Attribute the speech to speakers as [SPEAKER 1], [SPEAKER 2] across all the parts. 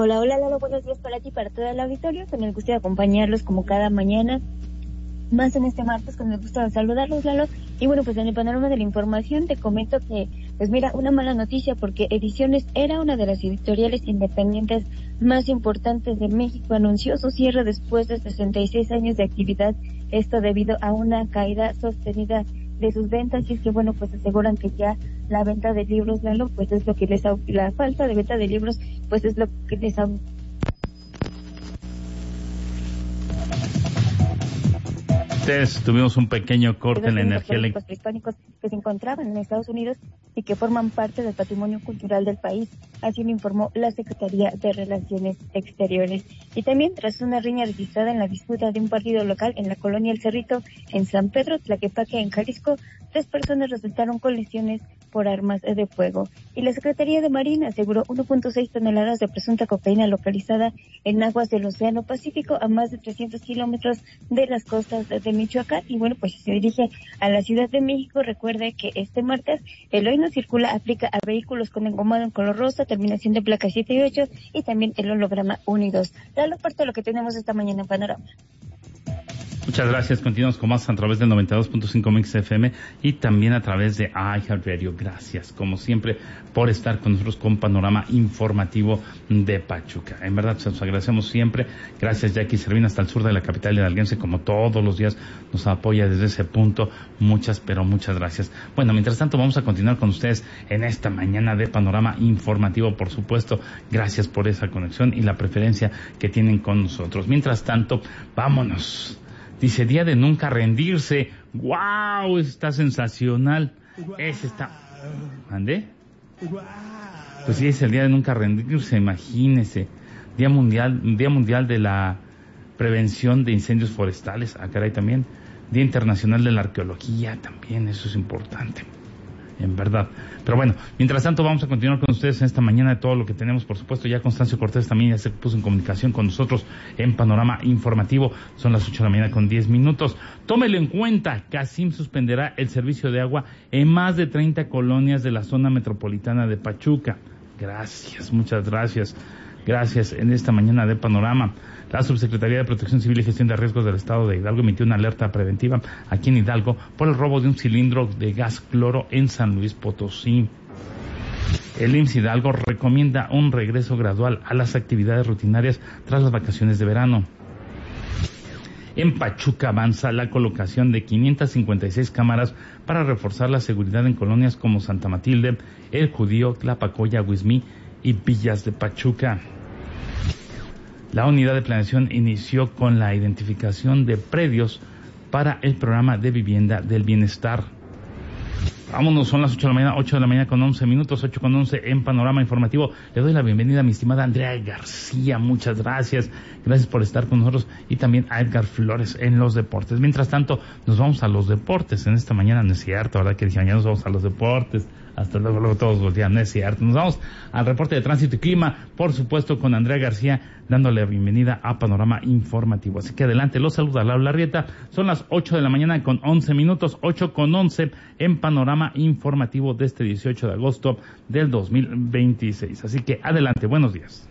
[SPEAKER 1] Hola, hola Lalo, buenos días para ti, para todo el auditorio, con el gusto de acompañarlos como cada mañana, más en este martes, con el gusto de saludarlos, Lalo. Y bueno, pues en el panorama de la información te comento que, pues mira, una mala noticia, porque Ediciones era una de las editoriales independientes más importantes de México, anunció su cierre después de 66 años de actividad, esto debido a una caída sostenida de sus ventas. Y es que bueno, pues aseguran que ya la venta de libros, Lalo, pues es lo que la falta de venta de libros, pues es lo que les
[SPEAKER 2] Tuvimos un pequeño corte en la energía
[SPEAKER 1] eléctrica. Prehispánicos que se encontraban en Estados Unidos y que forman parte del patrimonio cultural del país, así lo informó la Secretaría de Relaciones Exteriores. Y también, tras una riña registrada en la disputa de un partido local en la colonia El Cerrito, en San Pedro Tlaquepaque, en Jalisco, 3 personas resultaron con lesiones por armas de fuego. Y la Secretaría de Marina aseguró 1.6 toneladas de presunta cocaína localizada en aguas del Océano Pacífico a más de 300 kilómetros de las costas de Michoacán. Y bueno, pues se dirige a la Ciudad de México. Recuerde que este martes el hoy no circula aplica a vehículos con engomado en color rosa, terminación de placa 7 y 8, y también el holograma 1 y 2. La parte de lo que tenemos esta mañana en Panorama.
[SPEAKER 2] Muchas gracias. Continuamos con más a través del 92.5 Mix FM y también a través de iHeartRadio. Gracias, como siempre, por estar con nosotros con Panorama Informativo de Pachuca. En verdad, se los agradecemos siempre. Gracias, Jackie Servina, hasta el sur de la capital hidalguense, como todos los días nos apoya desde ese punto. Muchas gracias. Bueno, mientras tanto, vamos a continuar con ustedes en esta mañana de Panorama Informativo, por supuesto. Gracias por esa conexión y la preferencia que tienen con nosotros. Mientras tanto, vámonos. Dice, día de nunca rendirse. ¡Wow! Está sensacional. Ese está... ¿Ande? Pues sí, es el día de nunca rendirse, imagínese. Día mundial de la prevención de incendios forestales. Ah, caray, también. Día internacional de la arqueología, también, eso es importante. En verdad. Pero bueno, mientras tanto vamos a continuar con ustedes en esta mañana de todo lo que tenemos. Por supuesto, ya Constancio Cortés también ya se puso en comunicación con nosotros en Panorama Informativo. Son las 8 de la mañana con 10 minutos. Tómelo en cuenta, CACIM suspenderá el servicio de agua en más de 30 colonias de la zona metropolitana de Pachuca. Gracias, muchas gracias. Gracias. En esta mañana de Panorama, la Subsecretaría de Protección Civil y Gestión de Riesgos del Estado de Hidalgo emitió una alerta preventiva aquí en Hidalgo por el robo de un cilindro de gas cloro en San Luis Potosí. El IMSS Hidalgo recomienda un regreso gradual a las actividades rutinarias tras las vacaciones de verano. En Pachuca avanza la colocación de 556 cámaras para reforzar la seguridad en colonias como Santa Matilde, El Judío, Tlapacoya, Huizmí y Villas de Pachuca. La unidad de planeación inició con la identificación de predios para el programa de vivienda del bienestar. Vámonos, son las 8 de la mañana con 11 minutos, 8 con 11 en Panorama Informativo. Le doy la bienvenida a mi estimada Andrea García, muchas gracias. Gracias por estar con nosotros y también a Edgar Flores en los deportes. Mientras tanto, nos vamos a los deportes en esta mañana, no es cierto, ¿verdad? Que dije, mañana nos vamos a los deportes. Hasta luego todos los días, no es cierto. Nos vamos al reporte de tránsito y clima, por supuesto, con Andrea García, dándole la bienvenida a Panorama Informativo. Así que adelante, los saluda Laura Larrieta. Son las 8 de la mañana con 11 minutos, 8 con 11 en Panorama Informativo de este 18 de agosto del 2026. Así que adelante, buenos días.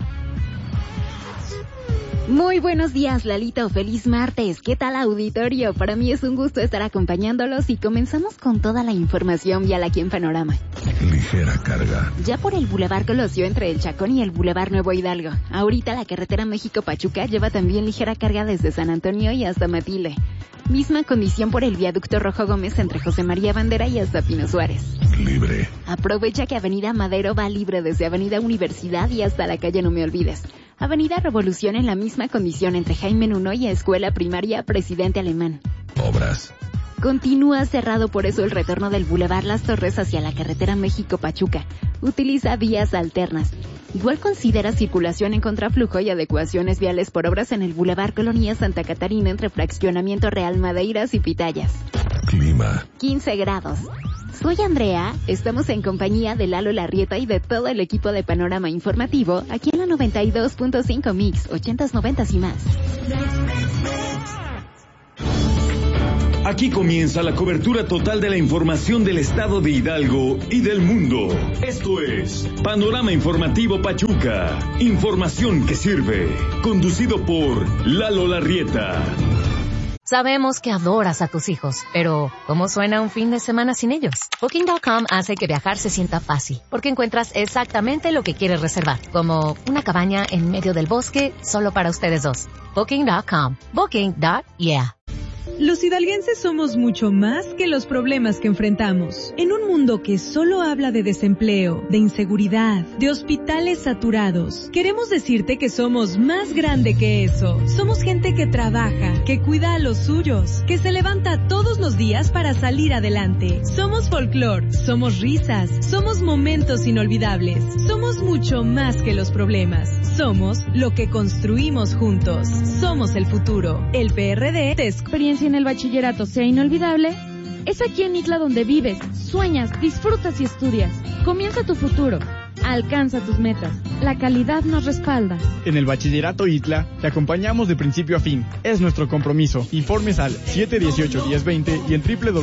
[SPEAKER 3] Muy buenos días, Lalito. Feliz martes. ¿Qué tal, auditorio? Para mí es un gusto estar acompañándolos y comenzamos con toda la información vial aquí en Panorama.
[SPEAKER 4] Ligera carga.
[SPEAKER 3] Ya por el Boulevard Colosio entre el Chacón y el Boulevard Nuevo Hidalgo. Ahorita la carretera México-Pachuca lleva también ligera carga desde San Antonio y hasta Matilde. Misma condición por el viaducto Rojo Gómez entre José María Bandera y hasta Pino Suárez.
[SPEAKER 4] Libre.
[SPEAKER 3] Aprovecha que Avenida Madero va libre desde Avenida Universidad y hasta la calle No Me Olvides. Avenida Revolución en la misma condición entre Jaime Nuno y Escuela Primaria Presidente Alemán.
[SPEAKER 4] Obras.
[SPEAKER 3] Continúa cerrado, por eso el retorno del Boulevard Las Torres hacia la carretera México-Pachuca. Utiliza vías alternas. Igual considera circulación en contraflujo y adecuaciones viales por obras en el Boulevard Colonia Santa Catarina entre Fraccionamiento Real Madeiras y Pitayas.
[SPEAKER 4] Clima.
[SPEAKER 3] 15 grados. Soy Andrea, estamos en compañía de Lalo Larrieta y de todo el equipo de Panorama Informativo, aquí en la 92.5 Mix, 80s, 90s y más.
[SPEAKER 5] Aquí comienza la cobertura total de la información del estado de Hidalgo y del mundo. Esto es Panorama Informativo Pachuca. Información que sirve. Conducido por Lalo Larrieta.
[SPEAKER 6] Sabemos que adoras a tus hijos, pero ¿cómo suena un fin de semana sin ellos? Booking.com hace que viajar se sienta fácil, porque encuentras exactamente lo que quieres reservar, como una cabaña en medio del bosque solo para ustedes dos. Booking.com. Booking.yeah.
[SPEAKER 7] Los hidalguenses somos mucho más que los problemas que enfrentamos. En un mundo que solo habla de desempleo, de inseguridad, de hospitales saturados, queremos decirte que somos más grande que eso. Somos gente que trabaja, que cuida a los suyos, que se levanta todos los días para salir adelante. Somos folclor, somos risas, somos momentos inolvidables. Somos mucho más que los problemas. Somos lo que construimos juntos. Somos el futuro. El PRD te
[SPEAKER 8] experiencia en el bachillerato sea inolvidable, es aquí en ITLA donde vives, sueñas, disfrutas y estudias. Comienza tu futuro. Alcanza tus metas. La calidad nos respalda.
[SPEAKER 9] En el Bachillerato ITLA te acompañamos de principio a fin. Es nuestro compromiso. Informes al 718-1020 y en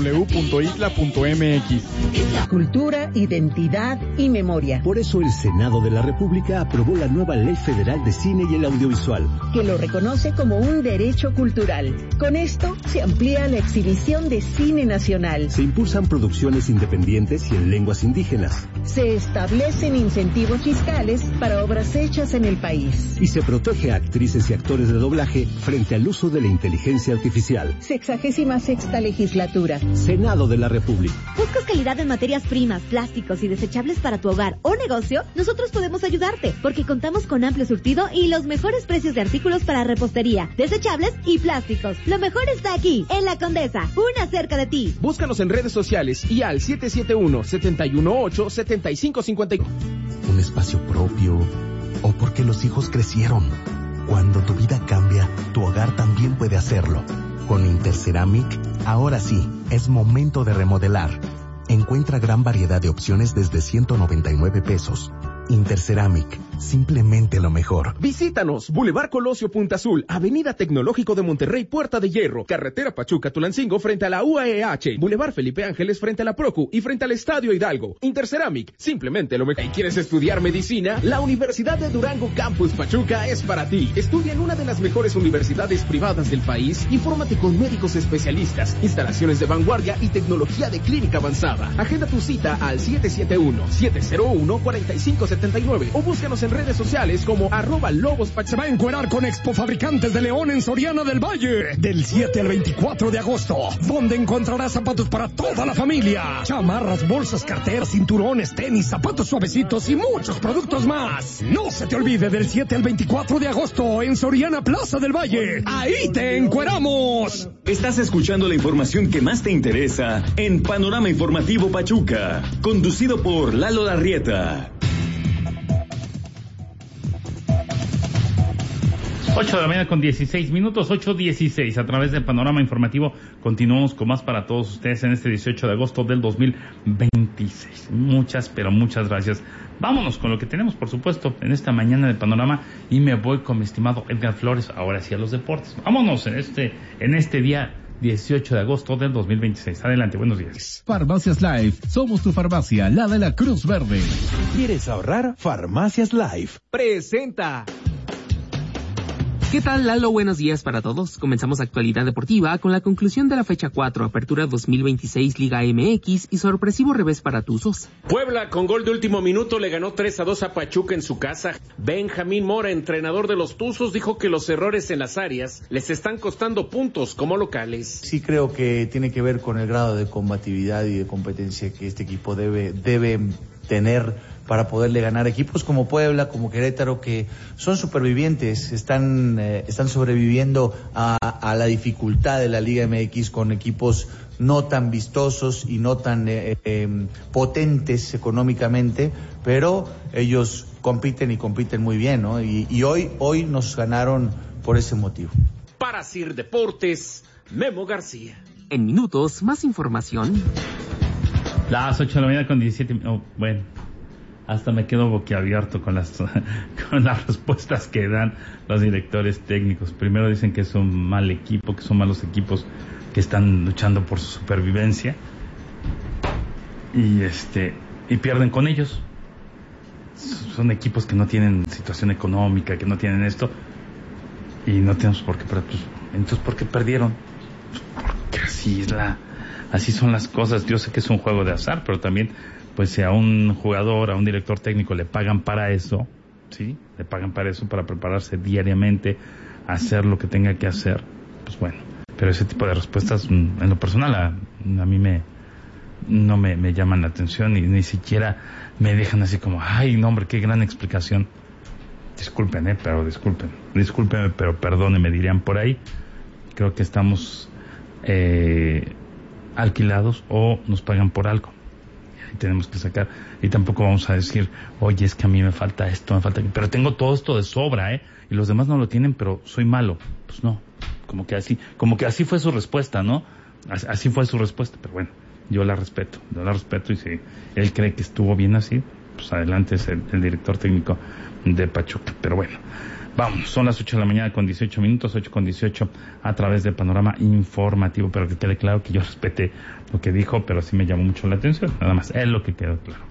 [SPEAKER 9] www.itla.mx.
[SPEAKER 10] Cultura, identidad y memoria.
[SPEAKER 11] Por eso el Senado de la República aprobó la nueva Ley Federal de Cine y el Audiovisual,
[SPEAKER 10] que lo reconoce como un derecho cultural. Con esto se amplía la exhibición de cine nacional.
[SPEAKER 11] Se impulsan producciones independientes y en lenguas indígenas.
[SPEAKER 10] Se establecen incentivos fiscales para obras hechas en el país.
[SPEAKER 11] Y se protege a actrices y actores de doblaje frente al uso de la inteligencia artificial.
[SPEAKER 10] 66ª legislatura.
[SPEAKER 11] Senado de la República.
[SPEAKER 12] ¿Buscas calidad en materias primas, plásticos y desechables para tu hogar o negocio? Nosotros podemos ayudarte, porque contamos con amplio surtido y los mejores precios de artículos para repostería, desechables y plásticos. Lo mejor está aquí, en La Condesa, una cerca de ti.
[SPEAKER 13] Búscanos en redes sociales y al 771-718-7554.
[SPEAKER 14] Un espacio propio, o porque los hijos crecieron. Cuando tu vida cambia, tu hogar también puede hacerlo. Con Interceramic, ahora sí, es momento de remodelar. Encuentra gran variedad de opciones desde 199 pesos. Interceramic, simplemente lo mejor.
[SPEAKER 13] Visítanos, Boulevard Colosio Punta Azul, Avenida Tecnológico de Monterrey, Puerta de Hierro, Carretera Pachuca-Tulancingo frente a la UAEH, Boulevard Felipe Ángeles frente a la Procu y frente al Estadio Hidalgo. Interceramic, simplemente lo mejor. ¿Quieres estudiar medicina? La Universidad de Durango Campus Pachuca es para ti. Estudia en una de las mejores universidades privadas del país y fórmate con médicos especialistas, instalaciones de vanguardia y tecnología de clínica avanzada. Agenda tu cita al 771-701-4579 o búscanos en redes sociales como @LobosPachuca.
[SPEAKER 15] Se va a encuerar con Expo Fabricantes de León en Soriana del Valle del 7 al 24 de agosto, donde encontrarás zapatos para toda la familia, chamarras, bolsas, carteras, cinturones, tenis, zapatos suavecitos y muchos productos más. No se te olvide, del 7 al 24 de agosto en Soriana Plaza del Valle. Ahí te encueramos.
[SPEAKER 5] Estás escuchando la información que más te interesa en Panorama Informativo Pachuca, conducido por Lalo Larrieta.
[SPEAKER 2] 8 de la mañana con 16 minutos, 8:16. A través del Panorama Informativo continuamos con más para todos ustedes en este 18 de agosto del 2026. Muchas, pero muchas gracias. Vámonos con lo que tenemos, por supuesto, en esta mañana de Panorama, y me voy con mi estimado Edgar Flores, ahora sí a los deportes. Vámonos en este día 18 de agosto del 2026. Adelante, buenos días.
[SPEAKER 16] Farmacias Life, somos tu farmacia, la de la Cruz Verde.
[SPEAKER 17] ¿Quieres ahorrar? Farmacias Life
[SPEAKER 13] presenta.
[SPEAKER 18] ¿Qué tal, Lalo? Buenos días para todos. Comenzamos actualidad deportiva con la conclusión de la fecha 4, Apertura 2026 Liga MX y sorpresivo revés para Tuzos.
[SPEAKER 19] Puebla, con gol de último minuto, le ganó 3-2 a Pachuca en su casa. Benjamín Mora, entrenador de los Tuzos, dijo que los errores en las áreas les están costando puntos como locales.
[SPEAKER 20] Sí creo que tiene que ver con el grado de combatividad y de competencia que este equipo debe tener para poderle ganar equipos como Puebla, como Querétaro, que son supervivientes, están sobreviviendo a la dificultad de la Liga MX con equipos no tan vistosos y no tan potentes económicamente, pero ellos compiten muy bien, ¿no? Y hoy nos ganaron por ese motivo.
[SPEAKER 19] Para Sir Deportes, Memo García.
[SPEAKER 18] En minutos, más información.
[SPEAKER 2] Las 8 de la mañana con 17. Bueno, hasta me quedo boquiabierto con las respuestas que dan los directores técnicos. Primero dicen que es un mal equipo, que son malos equipos que están luchando por su supervivencia y pierden con ellos. Son equipos que no tienen situación económica, que no tienen esto, y no tenemos por qué perder. Entonces, ¿por qué perdieron? Porque así son las cosas. Yo sé que es un juego de azar, pero también, pues, si a un jugador, a un director técnico le pagan para eso, ¿sí? Le pagan para eso, para prepararse diariamente, hacer lo que tenga que hacer, pues bueno. Pero ese tipo de respuestas, en lo personal, a mí no me llaman la atención y ni siquiera me dejan así como, ay, no, hombre, qué gran explicación. Discúlpenme, pero perdónenme, dirían por ahí. Creo que estamos alquilados o nos pagan por algo. Y tenemos que sacar, y tampoco vamos a decir, oye, es que a mí me falta esto, me falta aquello, pero tengo todo esto de sobra, y los demás no lo tienen, pero soy malo. Pues no, como que así fue su respuesta, ¿no? Así fue su respuesta, pero bueno, yo la respeto, y si él cree que estuvo bien así, pues adelante, es el director técnico de Pachuca. Pero bueno, vamos, son las 8 de la mañana con 18 minutos, 8:18 a través del Panorama Informativo, pero que quede claro que yo respeté lo que dijo, pero sí me llamó mucho la atención, nada más, es lo que quedó claro.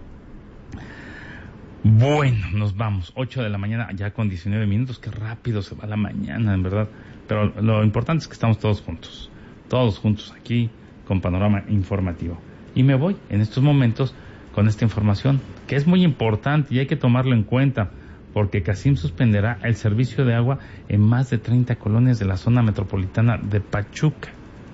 [SPEAKER 2] Bueno, nos vamos, 8 de la mañana ya con 19 minutos, qué rápido se va la mañana, en verdad, pero lo importante es que estamos todos juntos aquí con Panorama Informativo. Y me voy en estos momentos con esta información, que es muy importante y hay que tomarlo en cuenta, porque CACIM suspenderá el servicio de agua en más de 30 colonias de la zona metropolitana de Pachuca.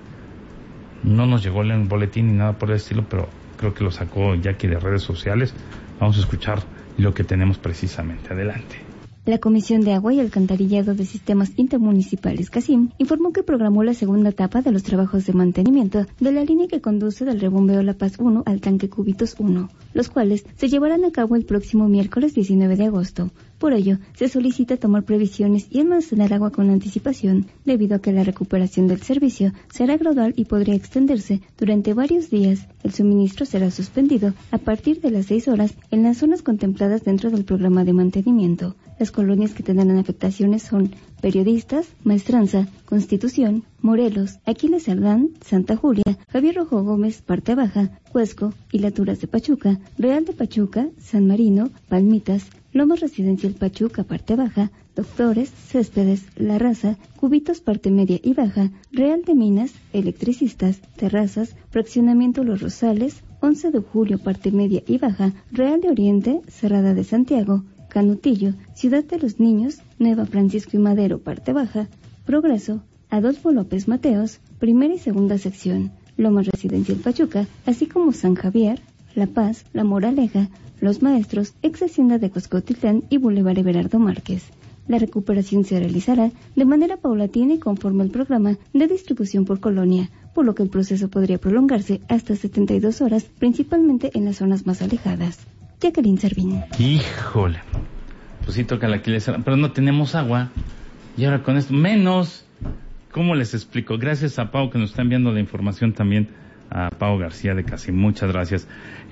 [SPEAKER 2] No nos llegó el boletín ni nada por el estilo, pero creo que lo sacó Jackie de redes sociales. Vamos a escuchar lo que tenemos precisamente. Adelante.
[SPEAKER 1] La Comisión de Agua y Alcantarillado de Sistemas Intermunicipales CACIM informó que programó la segunda etapa de los trabajos de mantenimiento de la línea que conduce del rebombeo La Paz 1 al tanque Cubitos 1, los cuales se llevarán a cabo el próximo miércoles 19 de agosto. Por ello, se solicita tomar previsiones y almacenar agua con anticipación, debido a que la recuperación del servicio será gradual y podría extenderse durante varios días. El suministro será suspendido a partir de las 6 horas en las zonas contempladas dentro del programa de mantenimiento. Las colonias que tendrán afectaciones son Periodistas, Maestranza, Constitución, Morelos, Aquiles Cerdán, Santa Julia, Javier Rojo Gómez, Parte Baja, Cuesco, Hilaturas de Pachuca, Real de Pachuca, San Marino, Palmitas, Lomas Residencial Pachuca, Parte Baja, Doctores, Céspedes, La Raza, Cubitos Parte Media y Baja, Real de Minas, Electricistas, Terrazas, Fraccionamiento Los Rosales, 11 de Julio Parte Media y Baja, Real de Oriente, Cerrada de Santiago, Canutillo, Ciudad de los Niños, Nueva Francisco y Madero Parte Baja, Progreso, Adolfo López Mateos, Primera y Segunda Sección, Lomas Residencial Pachuca, así como San Javier, La Paz, La Moraleja, Los Maestros, ex Hacienda de Coscotitlán y Boulevard Everardo Márquez. La recuperación se realizará de manera paulatina y conforme al programa de distribución por colonia, por lo que el proceso podría prolongarse hasta 72 horas, principalmente en las zonas más alejadas. Jacqueline Servín.
[SPEAKER 2] Híjole, pues sí toca la Aquiles, pero no tenemos agua. Y ahora con esto, menos. ¿Cómo les explico? Gracias a Pau que nos está enviando la información también, a Pau García de Casi. Muchas gracias.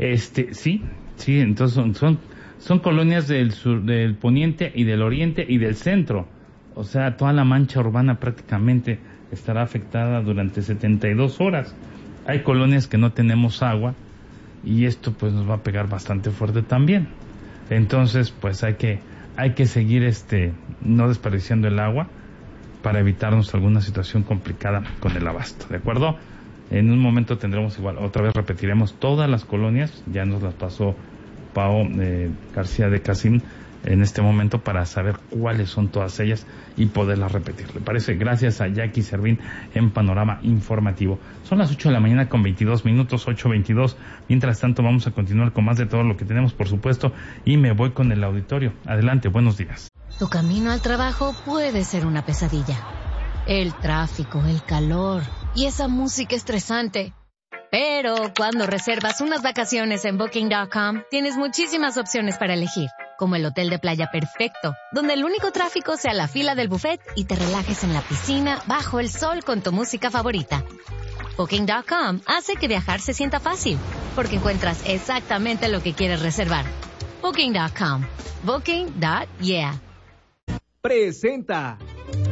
[SPEAKER 2] Sí, entonces son colonias del sur, del poniente y del oriente y del centro. O sea, toda la mancha urbana prácticamente estará afectada durante 72 horas. Hay colonias que no tenemos agua y esto pues nos va a pegar bastante fuerte también. Entonces pues hay que seguir no desperdiciando el agua para evitarnos alguna situación complicada con el abasto, ¿de acuerdo? En un momento tendremos igual, otra vez repetiremos todas las colonias, ya nos las pasó Pau García de Casim en este momento para saber cuáles son todas ellas y poderlas repetir. ¿Le parece? Gracias a Jackie Servín en Panorama Informativo. Son las 8 de la mañana con 22 minutos, 8:22. Mientras tanto vamos a continuar con más de todo lo que tenemos, por supuesto, y me voy con el auditorio. Adelante, buenos días.
[SPEAKER 6] Tu camino al trabajo puede ser una pesadilla. El tráfico, el calor y esa música estresante. Pero cuando reservas unas vacaciones en Booking.com, tienes muchísimas opciones para elegir, como el hotel de playa perfecto, donde el único tráfico sea la fila del buffet y te relajes en la piscina bajo el sol con tu música favorita. Booking.com hace que viajar se sienta fácil, porque encuentras exactamente lo que quieres reservar. Booking.com. Booking.yeah.
[SPEAKER 17] Presenta.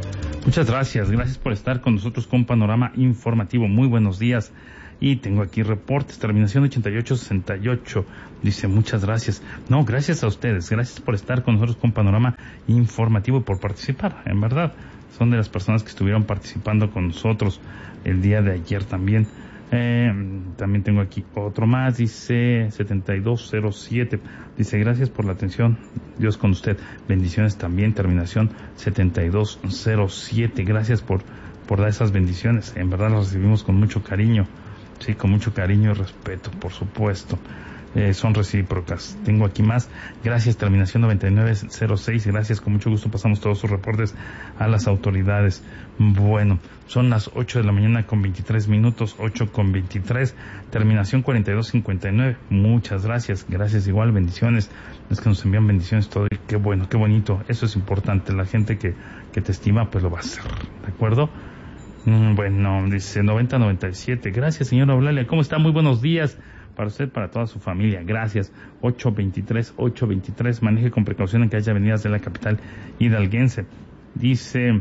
[SPEAKER 2] Muchas gracias por estar con nosotros con Panorama Informativo. Muy buenos días. Y tengo aquí reportes, terminación 8868. Dice, muchas gracias. No, gracias a ustedes. Gracias por estar con nosotros con Panorama Informativo y por participar. En verdad, son de las personas que estuvieron participando con nosotros el día de ayer también. También tengo aquí otro más, dice 7207. Dice, gracias por la atención. Dios con usted. Bendiciones también, terminación 7207. Gracias por dar esas bendiciones. En verdad las recibimos con mucho cariño. Sí, con mucho cariño y respeto, por supuesto. Son recíprocas. Tengo aquí más. Gracias, terminación 9906. Gracias, con mucho gusto pasamos todos sus reportes a las autoridades. Bueno, son las 8 de la mañana con 23 minutos, 8 con 23. Terminación 4259. Muchas gracias. Gracias igual, bendiciones. Es que nos envían bendiciones todo. Y qué bueno, qué bonito. Eso es importante. La gente que te estima, pues lo va a hacer. ¿De acuerdo? Bueno, dice 9097. Gracias, señora Eulalia. ¿Cómo está? Muy buenos días. Para usted, para toda su familia. Gracias. 823. Maneje con precaución en que haya avenidas de la capital hidalguense. Dice,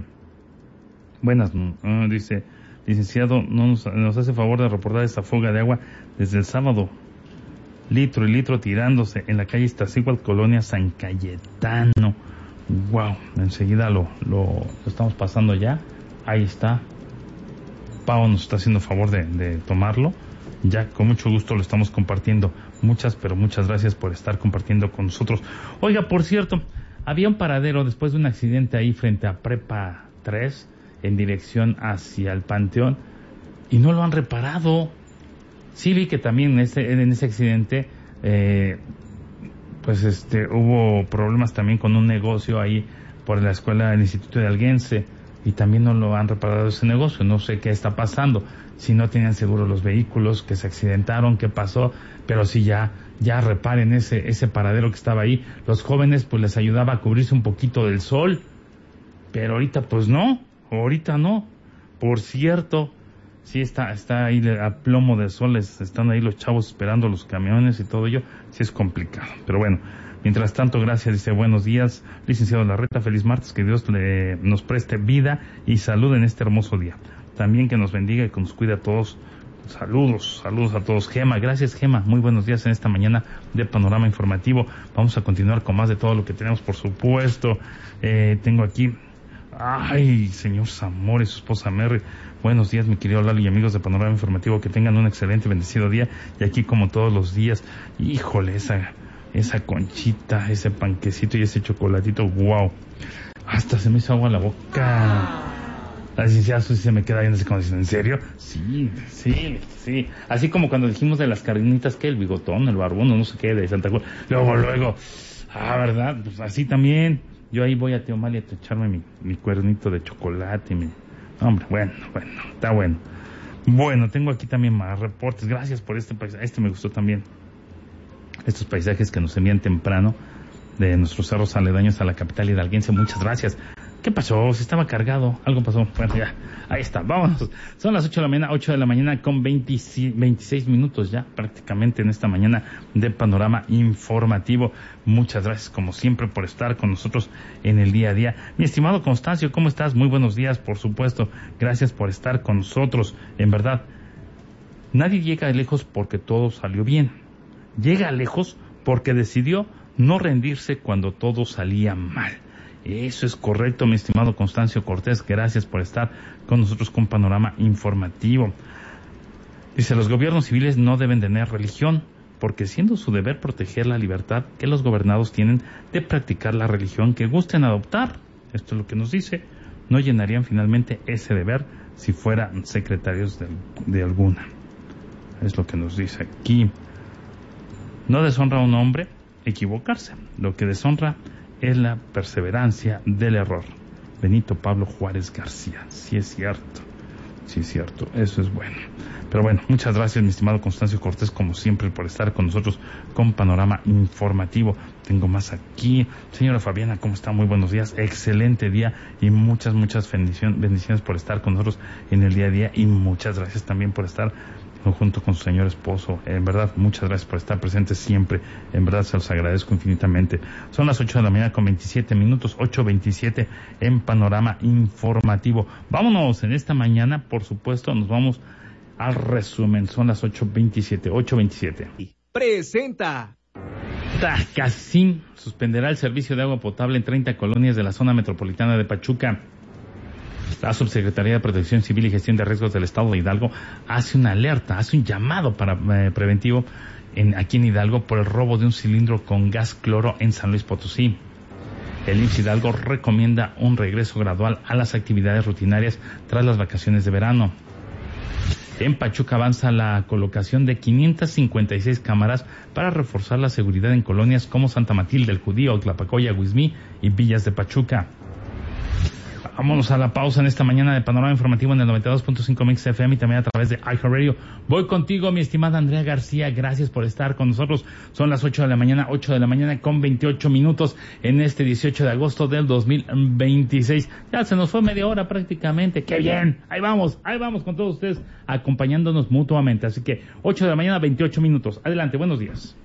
[SPEAKER 2] dice, licenciado, nos hace favor de reportar esta fuga de agua desde el sábado. Litro y litro tirándose en la calle Iztaccíhuatl, colonia San Cayetano. Wow, enseguida lo estamos pasando ya. Ahí está. Pau nos está haciendo favor de tomarlo. Ya con mucho gusto lo estamos compartiendo. Muchas gracias por estar compartiendo con nosotros. Oiga, por cierto, había un paradero después de un accidente ahí frente a Prepa 3 en dirección hacia el Panteón y no lo han reparado. Sí vi que también en ese accidente hubo problemas también con un negocio ahí por la escuela del Instituto Hidalguense y también no lo han reparado ese negocio. No sé qué está pasando. Si no tenían seguro los vehículos, que se accidentaron, qué pasó, pero si ya reparen ese paradero que estaba ahí. Los jóvenes pues les ayudaba a cubrirse un poquito del sol, pero ahorita pues no, Por cierto, sí está ahí a plomo de sol, están ahí los chavos esperando los camiones y todo ello, sí es complicado, pero bueno. Mientras tanto, gracias, dice, buenos días, licenciado Larreta, feliz martes, que Dios nos preste vida y salud en este hermoso día. También que nos bendiga y que nos cuide a todos. Saludos a todos. Gema, gracias Gema, muy buenos días en esta mañana de Panorama Informativo. Vamos a continuar con más de todo lo que tenemos, por supuesto. Tengo aquí, señor Zamora y su esposa Merry. Buenos días, mi querido Lalo y amigos de Panorama Informativo, que tengan un excelente, bendecido día. Y aquí como todos los días, híjole, esa conchita, ese panquecito y ese chocolatito, wow. Hasta se me hizo agua en la boca. La licenciada Susi se me queda viendo así como diciendo, ¿en serio? Sí. Así como cuando dijimos de las carnitas, que el bigotón, el barbón, no sé qué, de Santa Cruz. Luego, ¿verdad? Pues así también. Yo ahí voy a Teomalia a echarme mi cuernito de chocolate. Hombre, bueno, está bueno. Bueno, tengo aquí también más reportes. Gracias por este paisaje. Me gustó también. Estos paisajes que nos envían temprano de nuestros cerros aledaños a la capital hidalguense. Muchas gracias. ¿Qué pasó? Se estaba cargado. Algo pasó. Bueno, ya. Ahí está. Vámonos. Son las 8 de la mañana con 26 minutos ya prácticamente en esta mañana de Panorama Informativo. Muchas gracias como siempre por estar con nosotros en el día a día. Mi estimado Constancio, ¿cómo estás? Muy buenos días, por supuesto. Gracias por estar con nosotros. En verdad, nadie llega lejos porque todo salió bien. Llega lejos porque decidió no rendirse cuando todo salía mal. Eso es correcto, mi estimado Constancio Cortés. Gracias por estar con nosotros con Panorama Informativo. Dice, los gobiernos civiles no deben tener religión, porque siendo su deber proteger la libertad que los gobernados tienen de practicar la religión que gusten adoptar. Esto es lo que nos dice. No llenarían finalmente ese deber si fueran secretarios de alguna. Es lo que nos dice aquí. No deshonra a un hombre equivocarse. Lo que deshonra es la perseverancia del error. Benito Pablo Juárez García. Sí es cierto, eso es bueno. Pero bueno, muchas gracias, mi estimado Constancio Cortés, como siempre, por estar con nosotros con Panorama Informativo. Tengo más aquí. Señora Fabiana, ¿cómo está? Muy buenos días. Excelente día y muchas bendiciones por estar con nosotros en el día a día, y muchas gracias también por estar junto con su señor esposo. En verdad, muchas gracias por estar presentes siempre. En verdad, se los agradezco infinitamente. Son las 8 de la mañana con 27 minutos, 8:27 en Panorama Informativo. Vámonos en esta mañana, por supuesto, nos vamos al resumen. Son las 8:27.
[SPEAKER 17] Presenta.
[SPEAKER 2] Tacacín suspenderá el servicio de agua potable en 30 colonias de la zona metropolitana de Pachuca. La Subsecretaría de Protección Civil y Gestión de Riesgos del Estado de Hidalgo hace una alerta, hace un llamado para preventivo aquí en Hidalgo por el robo de un cilindro con gas cloro en San Luis Potosí. El IMSS Hidalgo recomienda un regreso gradual a las actividades rutinarias tras las vacaciones de verano. En Pachuca avanza la colocación de 556 cámaras para reforzar la seguridad en colonias como Santa Matilde, El Judío, Tlapacoya, Huizmí y Villas de Pachuca. Vámonos a la pausa en esta mañana de Panorama Informativo en el 92.5 Mix FM y también a través de iHeartRadio. Voy contigo, mi estimada Andrea García. Gracias por estar con nosotros. Son las 8 de la mañana con 28 minutos en este 18 de agosto del 2026. Ya se nos fue media hora prácticamente. ¡Qué bien! Ahí vamos con todos ustedes acompañándonos mutuamente. Así que 8 de la mañana, 28 minutos. Adelante, buenos días.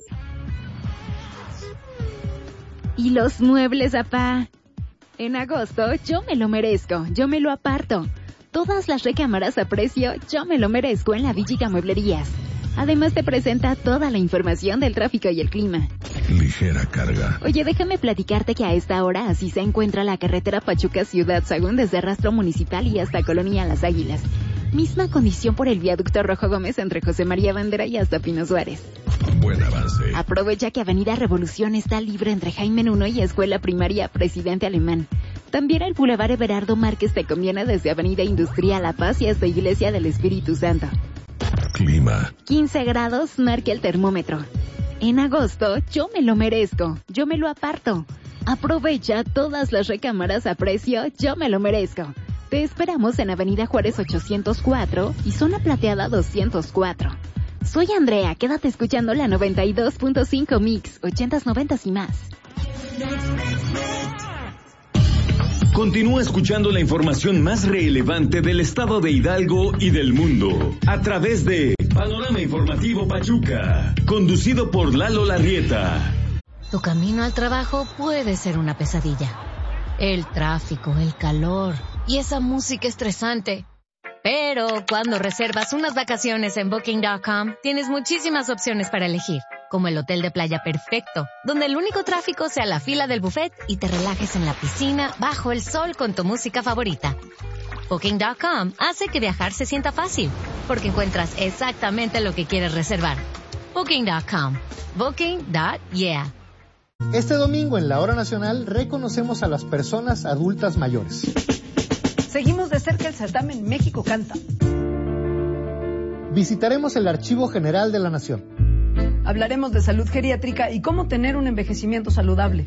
[SPEAKER 3] ¿Y los muebles, apá? En agosto, yo me lo merezco, yo me lo aparto. Todas las recámaras a precio, yo me lo merezco en la Villica Mueblerías. Además te presenta toda la información del tráfico y el clima.
[SPEAKER 4] Ligera carga.
[SPEAKER 3] Oye, déjame platicarte que a esta hora así se encuentra la carretera Pachuca-Ciudad Sagún desde Rastro Municipal y hasta Colonia Las Águilas. Misma condición por el viaducto Rojo Gómez entre José María Bandera y hasta Pino Suárez.
[SPEAKER 4] Buen avance.
[SPEAKER 3] Aprovecha que Avenida Revolución está libre entre Jaime Nuno y Escuela Primaria Presidente Alemán. También el Boulevard Everardo Márquez te conviene desde Avenida Industrial La Paz y hasta Iglesia del Espíritu Santo.
[SPEAKER 4] Clima.
[SPEAKER 3] 15 grados marca el termómetro. En agosto, yo me lo merezco, yo me lo aparto. Aprovecha todas las recámaras a precio, yo me lo merezco. Te esperamos en Avenida Juárez 804 y Zona Plateada 204. Soy Andrea, quédate escuchando la 92.5 Mix, 80s, 90s y más.
[SPEAKER 5] Continúa escuchando la información más relevante del estado de Hidalgo y del mundo a través de Panorama Informativo Pachuca, conducido por Lalo Larrieta.
[SPEAKER 6] Tu camino al trabajo puede ser una pesadilla. El tráfico, el calor y esa música estresante. Pero cuando reservas unas vacaciones en Booking.com, tienes muchísimas opciones para elegir, como el hotel de playa perfecto, donde el único tráfico sea la fila del buffet y te relajes en la piscina bajo el sol con tu música favorita. Booking.com hace que viajar se sienta fácil, porque encuentras exactamente lo que quieres reservar. Booking.com. Booking.yeah.
[SPEAKER 21] Este domingo en la Hora Nacional reconocemos a las personas adultas mayores.
[SPEAKER 22] Seguimos de cerca el certamen México Canta.
[SPEAKER 21] Visitaremos el Archivo General de la Nación.
[SPEAKER 22] Hablaremos de salud geriátrica y cómo tener un envejecimiento saludable.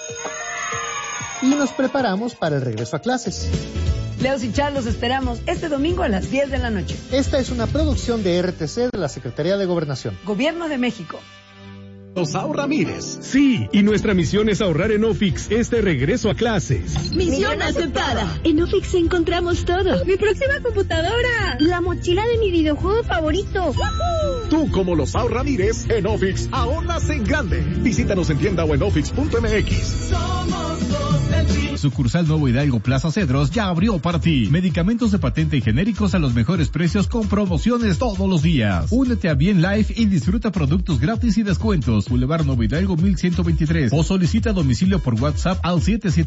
[SPEAKER 21] Y nos preparamos para el regreso a clases.
[SPEAKER 22] Leos y Char los esperamos este domingo a las 10 de la noche.
[SPEAKER 21] Esta es una producción de RTC de la Secretaría de Gobernación.
[SPEAKER 22] Gobierno de México.
[SPEAKER 17] Los Ramírez. Sí, y nuestra misión es ahorrar en Ofix este regreso a clases.
[SPEAKER 12] Misión aceptada. En Ofix encontramos todo.
[SPEAKER 23] Mi próxima computadora.
[SPEAKER 12] La mochila de mi videojuego favorito.
[SPEAKER 23] ¡Woohoo!
[SPEAKER 17] Tú, como los Ramírez, en Ofix ahorras en grande. Visítanos en tienda o en ofix.mx.
[SPEAKER 23] Somos los del Chile.
[SPEAKER 16] Sucursal Nuevo Hidalgo Plaza Cedros ya abrió para ti. Medicamentos de patente y genéricos a los mejores precios con promociones todos los días. Únete a Bien Life y disfruta productos gratis y descuentos. Boulevard Nuevo Hidalgo 1123 o solicita domicilio por WhatsApp al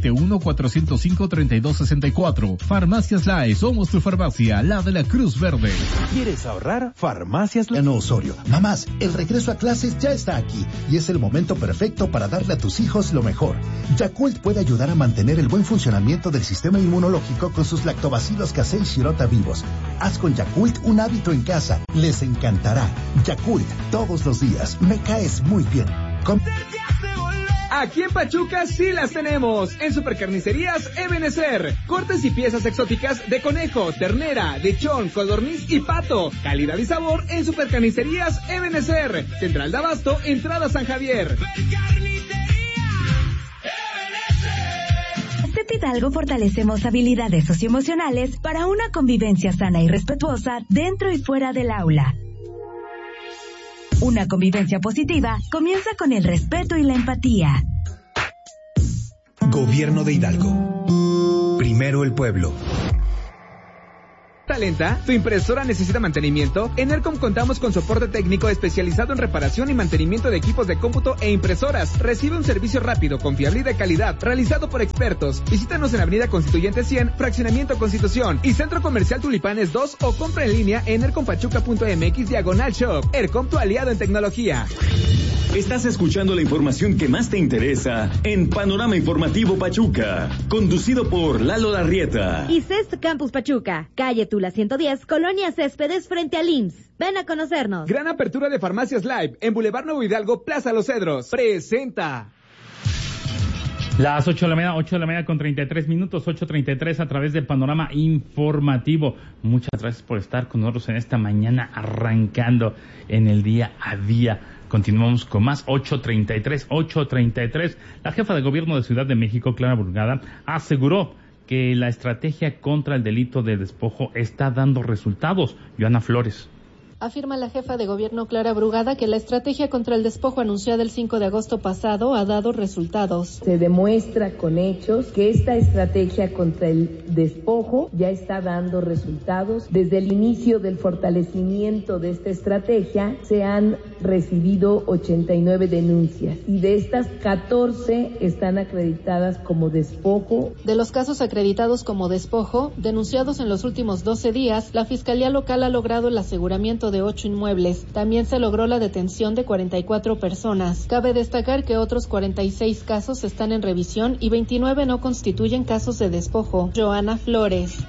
[SPEAKER 16] 771-405-3264. Farmacias Lai, somos tu farmacia, la de la Cruz Verde.
[SPEAKER 17] ¿Quieres ahorrar? Farmacias Lai.
[SPEAKER 24] No, Osorio. Mamás, el regreso a clases ya está aquí y es el momento perfecto para darle a tus hijos lo mejor. Yakult puede ayudar a mantener el buen funcionamiento del sistema inmunológico con sus lactobacilos casei shirota vivos. Haz con Yakult un hábito en casa. Les encantará. Yakult, todos los días. Me caes muy bien.
[SPEAKER 25] Aquí en Pachuca sí las tenemos. En Supercarnicerías Ebenezer. Cortes y piezas exóticas de conejo, ternera, lechón, codorniz y pato. Calidad y sabor en Supercarnicerías Ebenezer. Central de Abasto, entrada San Javier.
[SPEAKER 22] Este
[SPEAKER 7] Hidalgo fortalecemos habilidades socioemocionales para una convivencia sana y respetuosa dentro y fuera del aula. Una convivencia positiva comienza con el respeto y la empatía.
[SPEAKER 8] Gobierno de Hidalgo. Primero el pueblo.
[SPEAKER 25] ¿Lenta? ¿Tu impresora necesita mantenimiento? En ERCOM contamos con soporte técnico especializado en reparación y mantenimiento de equipos de cómputo e impresoras. Recibe un servicio rápido, confiable y de calidad, realizado por expertos. Visítanos en Avenida Constituyente 100, Fraccionamiento Constitución y Centro Comercial Tulipanes 2 o compra en línea en ercompachuca.mx/shop. ERCOM, tu aliado en tecnología.
[SPEAKER 5] Estás escuchando la información que más te interesa en Panorama Informativo Pachuca, conducido por Lalo Larrieta.
[SPEAKER 12] Y CEST Campus Pachuca, calle Tula 110, Colonia Céspedes frente al IMSS. Ven a conocernos.
[SPEAKER 25] Gran apertura de Farmacias Live en Boulevard Nuevo Hidalgo, Plaza Los Cedros. Presenta.
[SPEAKER 2] Las 8 de la mañana con 33 minutos, 8:33 a través de Panorama Informativo. Muchas gracias por estar con nosotros en esta mañana, arrancando en el día a día. Continuamos con más, 8:33. La jefa de gobierno de Ciudad de México, Clara Brugada, aseguró que la estrategia contra el delito de despojo está dando resultados. Joana Flores.
[SPEAKER 9] Afirma la jefa de gobierno Clara Brugada que la estrategia contra el despojo anunciada el 5 de agosto pasado ha dado resultados.
[SPEAKER 10] Se demuestra con hechos que esta estrategia contra el despojo ya está dando resultados. Desde el inicio del fortalecimiento de esta estrategia se han recibido 89 denuncias y de estas 14 están acreditadas como despojo.
[SPEAKER 9] De los casos acreditados como despojo, denunciados en los últimos 12 días, la Fiscalía Local ha logrado el aseguramiento de 8 inmuebles. También se logró la detención de 44 personas. Cabe destacar que otros 46 casos están en revisión y 29 no constituyen casos de despojo. Joana Flores.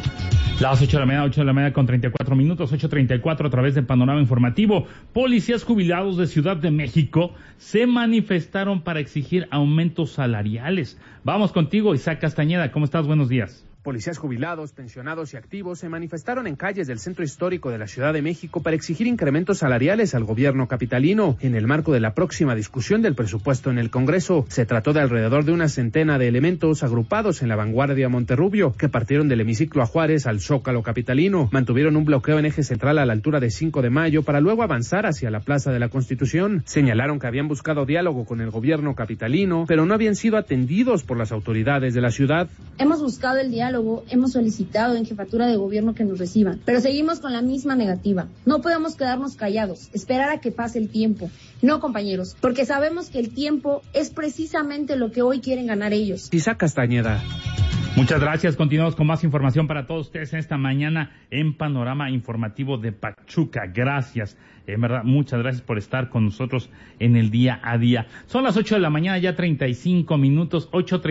[SPEAKER 2] Las 8 de la mañana con 34 minutos, 8:34 a través de Panorama Informativo. Policías jubilados de Ciudad de México se manifestaron para exigir aumentos salariales. Vamos contigo, Isaac Castañeda. ¿Cómo estás? Buenos días.
[SPEAKER 11] Policías jubilados, pensionados y activos se manifestaron en calles del centro histórico de la Ciudad de México para exigir incrementos salariales al gobierno capitalino en el marco de la próxima discusión del presupuesto en el Congreso. Se trató de alrededor de una centena de elementos agrupados en la vanguardia Monterrubio, que partieron del hemiciclo a Juárez al Zócalo capitalino. Mantuvieron un bloqueo en eje central a la altura de 5 de Mayo para luego avanzar hacia la Plaza de la Constitución. Señalaron que habían buscado diálogo con el gobierno capitalino, pero no habían sido atendidos por las autoridades de la ciudad.
[SPEAKER 26] Hemos buscado el diálogo, hemos solicitado en jefatura de gobierno que nos reciban, pero seguimos con la misma negativa. No podemos quedarnos callados, esperar a que pase el tiempo. No, compañeros, porque sabemos que el tiempo es precisamente lo que hoy quieren ganar ellos.
[SPEAKER 11] Isaac Castañeda.
[SPEAKER 2] Muchas gracias. Continuamos con más información para todos ustedes en esta mañana en Panorama Informativo de Pachuca. Gracias. En verdad, muchas gracias por estar con nosotros en el día a día. Son las 8 de la mañana, ya 35 minutos,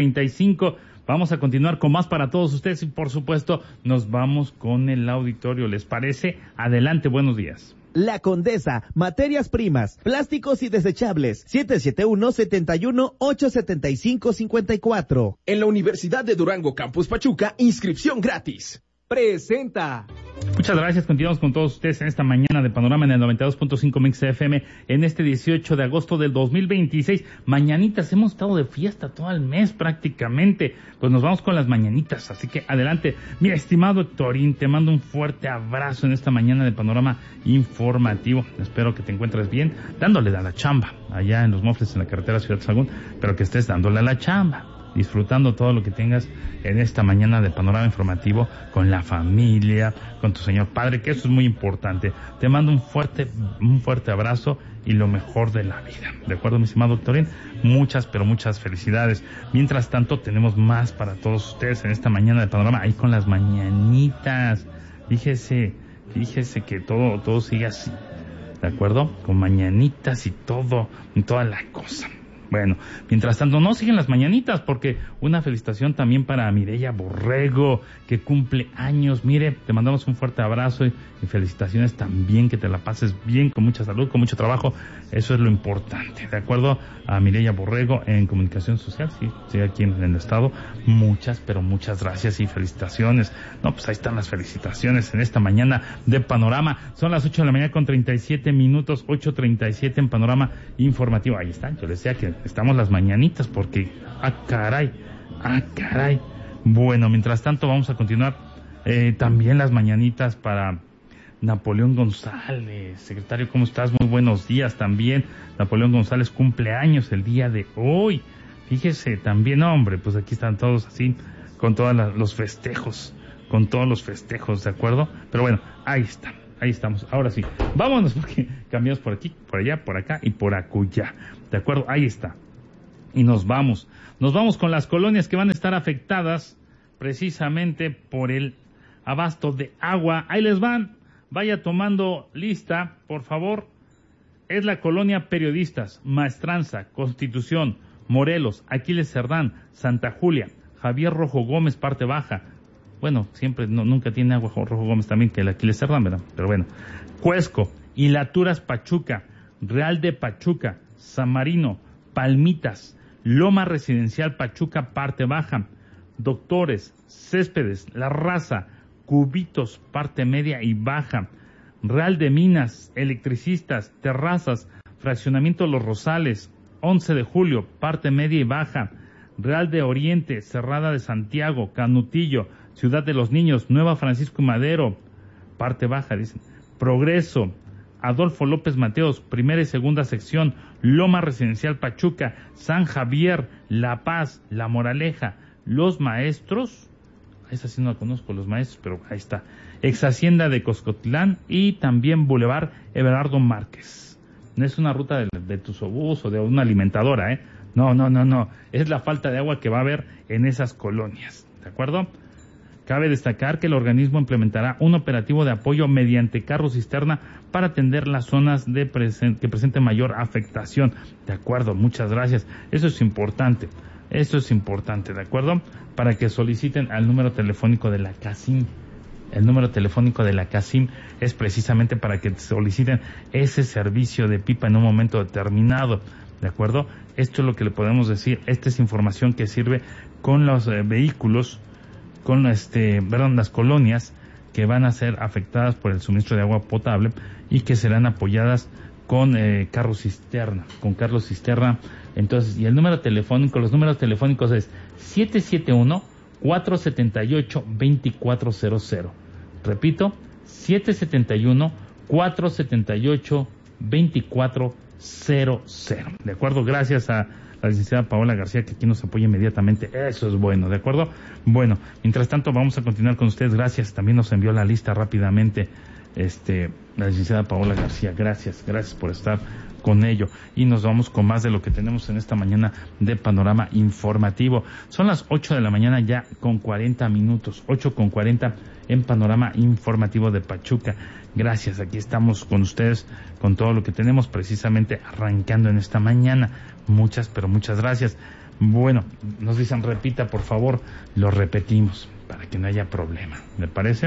[SPEAKER 2] 8:35. Vamos a continuar con más para todos ustedes y, por supuesto, nos vamos con el auditorio. ¿Les parece? Adelante, buenos días.
[SPEAKER 27] La Condesa, materias primas, plásticos y desechables, 771-71-875-54.
[SPEAKER 13] En la Universidad de Durango, Campus Pachuca, inscripción gratis.
[SPEAKER 25] Presenta.
[SPEAKER 2] Muchas gracias. Continuamos con todos ustedes en esta mañana de Panorama en el 92.5 Mix FM en este 18 de agosto del 2026. Mañanitas, hemos estado de fiesta todo el mes prácticamente. Pues nos vamos con las mañanitas, así que adelante. Mi estimado Héctorín, te mando un fuerte abrazo en esta mañana de Panorama Informativo. Espero que te encuentres bien, dándole a la chamba allá en Los Mofles, en la carretera Ciudad Sagún, pero que estés dándole a la chamba, disfrutando todo lo que tengas en esta mañana de Panorama Informativo con la familia, con tu señor padre, que eso es muy importante. Te mando un fuerte abrazo y lo mejor de la vida. ¿De acuerdo, mi estimado Doctorín? Muchas, pero muchas felicidades. Mientras tanto, tenemos más para todos ustedes en esta mañana de Panorama, ahí con las mañanitas. Fíjese que todo sigue así, ¿de acuerdo? Con mañanitas y todo, y toda la cosa. Bueno, mientras tanto, no siguen las mañanitas, porque una felicitación también para Mireya Borrego, que cumple años. Mire, te mandamos un fuerte abrazo y felicitaciones también, que te la pases bien, con mucha salud, con mucho trabajo. Eso es lo importante, ¿de acuerdo? A Mireya Borrego en Comunicación Social, sí, aquí en el estado. Muchas, pero muchas gracias y felicitaciones. No, pues ahí están las felicitaciones en esta mañana de Panorama. Son las 8 de la mañana con 37 minutos, 8:37 en Panorama Informativo. Ahí están, yo les decía que estamos las mañanitas porque, caray, Ah, caray. Bueno, mientras tanto vamos a continuar también las mañanitas para Napoleón González. Secretario, ¿cómo estás? Muy buenos días también. Napoleón González cumpleaños el día de hoy. Fíjese, también, hombre, pues aquí están todos así, con todos los festejos, ¿de acuerdo? Pero bueno, ahí estamos. Ahora sí, vámonos porque cambiamos por aquí, por allá, por acá y por acullá. ¿De acuerdo? Ahí está. Y nos vamos con las colonias que van a estar afectadas precisamente por el abasto de agua. Ahí les van. Vaya tomando lista, por favor. Es la colonia Periodistas, Maestranza, Constitución, Morelos, Aquiles Cerdán, Santa Julia, Javier Rojo Gómez, parte baja. Bueno, siempre, nunca tiene agua Rojo Gómez también, que el Aquiles Cerdán, ¿verdad? Pero bueno. Cuesco, Hilaturas Pachuca, Real de Pachuca, San Marino, Palmitas, Loma Residencial Pachuca, parte baja. Doctores, Céspedes, La Raza, Cubitos, parte media y baja. Real de Minas, Electricistas, Terrazas, Fraccionamiento Los Rosales, 11 de julio, parte media y baja. Real de Oriente, Cerrada de Santiago, Canutillo, Ciudad de los Niños, Nueva Francisco y Madero, parte baja, dicen. Progreso, Adolfo López Mateos, primera y segunda sección, Loma Residencial Pachuca, San Javier, La Paz, La Moraleja, Los Maestros, esa sí no la conozco, Los Maestros, pero ahí está. Ex Hacienda de Coscotlán y también Boulevard Everardo Márquez. No es una ruta de Tuzobús o de una alimentadora, ¿eh? No. Es la falta de agua que va a haber en esas colonias, ¿de acuerdo? Cabe destacar que el organismo implementará un operativo de apoyo mediante carro cisterna para atender las zonas que presenten mayor afectación. De acuerdo, muchas gracias. Eso es importante, ¿de acuerdo? Para que soliciten al número telefónico de la CACIM. El número telefónico de la CACIM es precisamente para que soliciten ese servicio de pipa en un momento determinado, ¿de acuerdo? Esto es lo que le podemos decir. Esta es información que sirve con los vehículos, con las colonias que van a ser afectadas por el suministro de agua potable y que serán apoyadas con carro cisterna, Entonces, y el número telefónico, los números telefónicos es 771-478-2400. Repito, 771-478-2400. ¿De acuerdo? Gracias a la licenciada Paola García, que aquí nos apoya inmediatamente. Eso es bueno, ¿de acuerdo? Bueno, mientras tanto vamos a continuar con ustedes. Gracias, también nos envió la lista rápidamente la licenciada Paola García. Gracias por estar con ello. Y nos vamos con más de lo que tenemos en esta mañana de Panorama Informativo. Son las 8 de la mañana ya con 40 minutos, 8:40 en Panorama Informativo de Pachuca. Gracias, aquí estamos con ustedes con todo lo que tenemos precisamente arrancando en esta mañana. Muchas gracias. Bueno, nos dicen repita, por favor, lo repetimos para que no haya problema. ¿Me parece?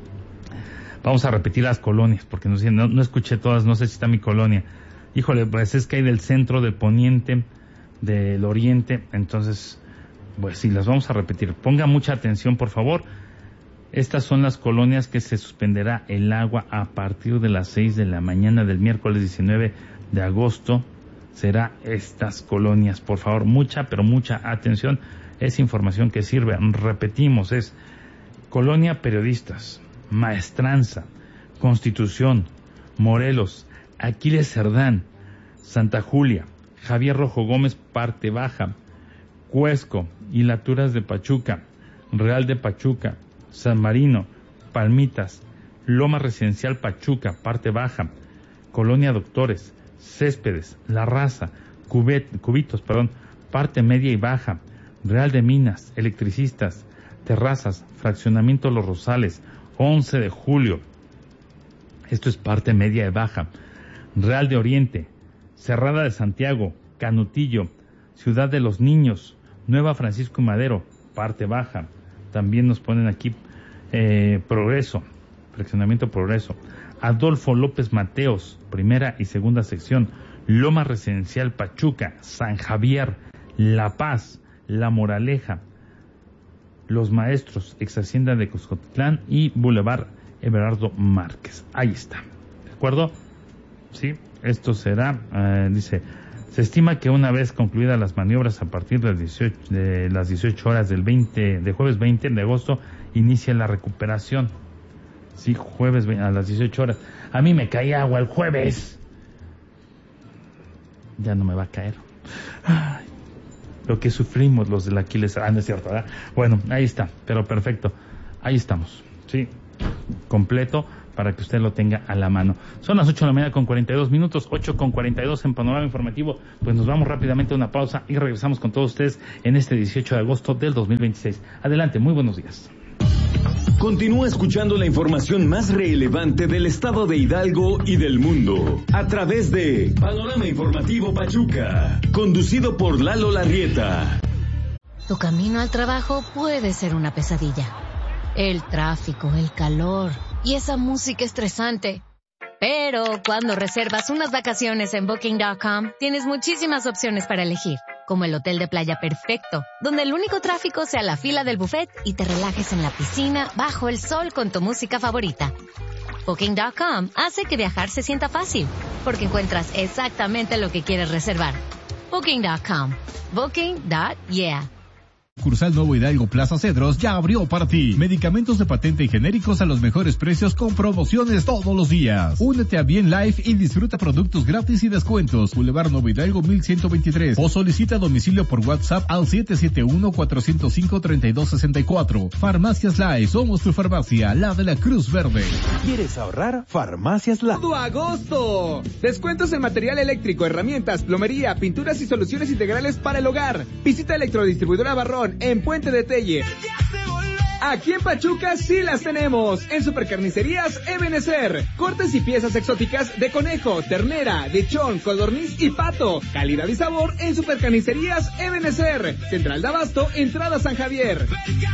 [SPEAKER 2] Vamos a repetir las colonias porque nos dicen, no escuché todas, no sé si está mi colonia. Híjole, pues es que hay del centro, del poniente, del oriente, entonces, pues sí, las vamos a repetir. Ponga mucha atención, por favor. Estas son las colonias que se suspenderá el agua a partir de las 6 de la mañana del miércoles 19 de agosto. Será estas colonias, por favor, mucha atención. Es información que sirve. Repetimos, es Colonia Periodistas, Maestranza, Constitución, Morelos, Aquiles Cerdán, Santa Julia, Javier Rojo Gómez, parte baja, Cuesco, Hilaturas de Pachuca, Real de Pachuca, San Marino, Palmitas, Loma Residencial Pachuca, parte baja, Colonia Doctores, Céspedes, La Raza, Cubitos, parte media y baja, Real de Minas, Electricistas, Terrazas, Fraccionamiento Los Rosales, 11 de julio, esto es parte media y baja, Real de Oriente, Cerrada de Santiago, Canutillo, Ciudad de los Niños, Nueva Francisco y Madero, parte baja. También nos ponen aquí Progreso, Fraccionamiento Progreso, Adolfo López Mateos, primera y segunda sección, Loma Residencial Pachuca, San Javier, La Paz, La Moraleja, Los Maestros, Ex Hacienda de Coscotlán y Boulevard Everardo Márquez. Ahí está, ¿de acuerdo? Sí, esto será, dice, Se estima que una vez concluidas las maniobras a partir de las 18 horas de jueves 20 de agosto, inicia la recuperación. Sí, jueves a las 18 horas. A mí me caía agua el jueves. Ya no me va a caer. Ay, lo que sufrimos los del Aquiles. No es cierto, ¿verdad? Bueno, ahí está, pero perfecto. Ahí estamos, sí, completo, para que usted lo tenga a la mano. Son las 8 de la mañana con 42 minutos, 8 con 42 en Panorama Informativo. Pues nos vamos rápidamente a una pausa y regresamos con todos ustedes en este 18 de agosto del 2026. Adelante, muy buenos días.
[SPEAKER 5] Continúa escuchando la información más relevante del estado de Hidalgo y del mundo a través de Panorama Informativo Pachuca, conducido por Lalo Larrieta.
[SPEAKER 6] Tu camino al trabajo puede ser una pesadilla. El tráfico, el calor y esa música estresante. Pero cuando reservas unas vacaciones en Booking.com, tienes muchísimas opciones para elegir, como el hotel de playa perfecto, donde el único tráfico sea la fila del buffet y te relajes en la piscina bajo el sol con tu música favorita. Booking.com hace que viajar se sienta fácil, porque encuentras exactamente lo que quieres reservar. Booking.com. Booking.yeah.
[SPEAKER 16] Sucursal Nuevo Hidalgo Plaza Cedros ya abrió para ti. Medicamentos de patente y genéricos a los mejores precios con promociones todos los días. Únete a Bien Life y disfruta productos gratis y descuentos. Boulevard Nuevo Hidalgo 1123 o solicita domicilio por WhatsApp al 771-405-3264. Farmacias Life, somos tu farmacia, la de la Cruz Verde.
[SPEAKER 1] ¿Quieres ahorrar? Farmacias Life.
[SPEAKER 25] ¡Todo agosto! Descuentos en material eléctrico, herramientas, plomería, pinturas y soluciones integrales para el hogar. Visita Electrodistribuidora Barrón en Puente de Telle. Aquí en Pachuca sí las tenemos. En Supercarnicerías Ebenezer. Cortes y piezas exóticas de conejo, ternera, lechón, codorniz y pato. Calidad y sabor en Supercarnicerías Ebenezer. Central de Abasto, entrada San Javier.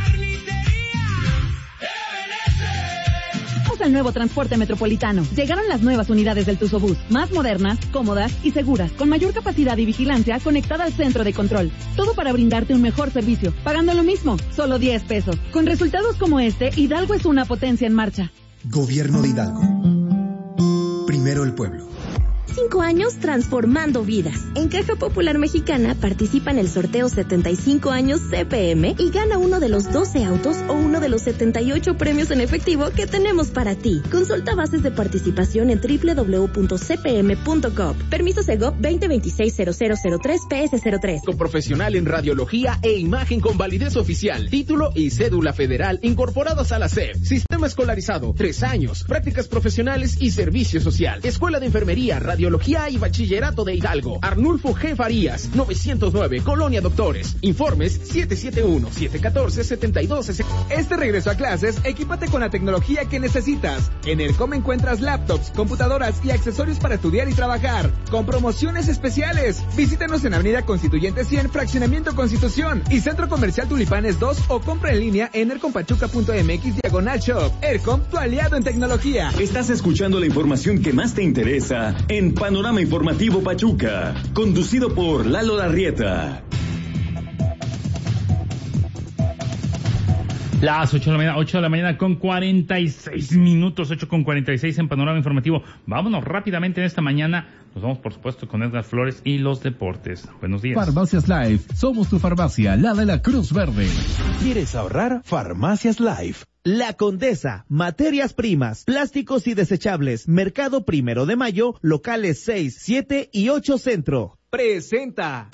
[SPEAKER 4] Al nuevo transporte metropolitano. Llegaron las nuevas unidades del Tuzobús, más modernas, cómodas y seguras, con mayor capacidad y vigilancia conectada al centro de control. Todo para brindarte un mejor servicio, pagando lo mismo, solo 10 pesos. Con resultados como este, Hidalgo es una potencia en marcha.
[SPEAKER 8] Gobierno de Hidalgo. Primero el pueblo.
[SPEAKER 14] 5 años transformando vidas. En Caja Popular Mexicana participa en el sorteo 75 años CPM y gana uno de los 12 autos o uno de los 78 premios en efectivo que tenemos para ti. Consulta bases de participación en www.cpm.gov. Permiso Segov 2026-0003-PS03.
[SPEAKER 13] Con profesional en radiología e imagen con validez oficial, título y cédula federal incorporados a la SEP. Sistema escolarizado, 3 años, prácticas profesionales y servicio social. Escuela de Enfermería, Radiología y Bachillerato de Hidalgo. Arnulfo G. Farías, 909, Colonia Doctores. Informes 771-714-7260.
[SPEAKER 25] Este regreso a clases, equípate con la tecnología que necesitas. En ERCOM encuentras laptops, computadoras y accesorios para estudiar y trabajar, con promociones especiales. Visítanos en Avenida Constituyente 100, Fraccionamiento Constitución y Centro Comercial Tulipanes 2 o compra en línea en ercompachuca.mx/shop. ERCOM, tu aliado en tecnología.
[SPEAKER 5] Estás escuchando la información que más te interesa en Panorama Informativo Pachuca, conducido por Lalo Larrieta.
[SPEAKER 2] Las 8 de la mañana con 46 minutos, 8 con 46 en Panorama Informativo. Vámonos rápidamente en esta mañana. Nos vamos, por supuesto, con Edgar Flores y los deportes. Buenos días.
[SPEAKER 16] Farmacias Life, somos tu farmacia, la de la Cruz Verde.
[SPEAKER 1] ¿Quieres ahorrar? Farmacias Life.
[SPEAKER 27] La Condesa, materias primas, plásticos y desechables, Mercado 1 de Mayo, locales 6, 7 y 8 Centro.
[SPEAKER 25] Presenta.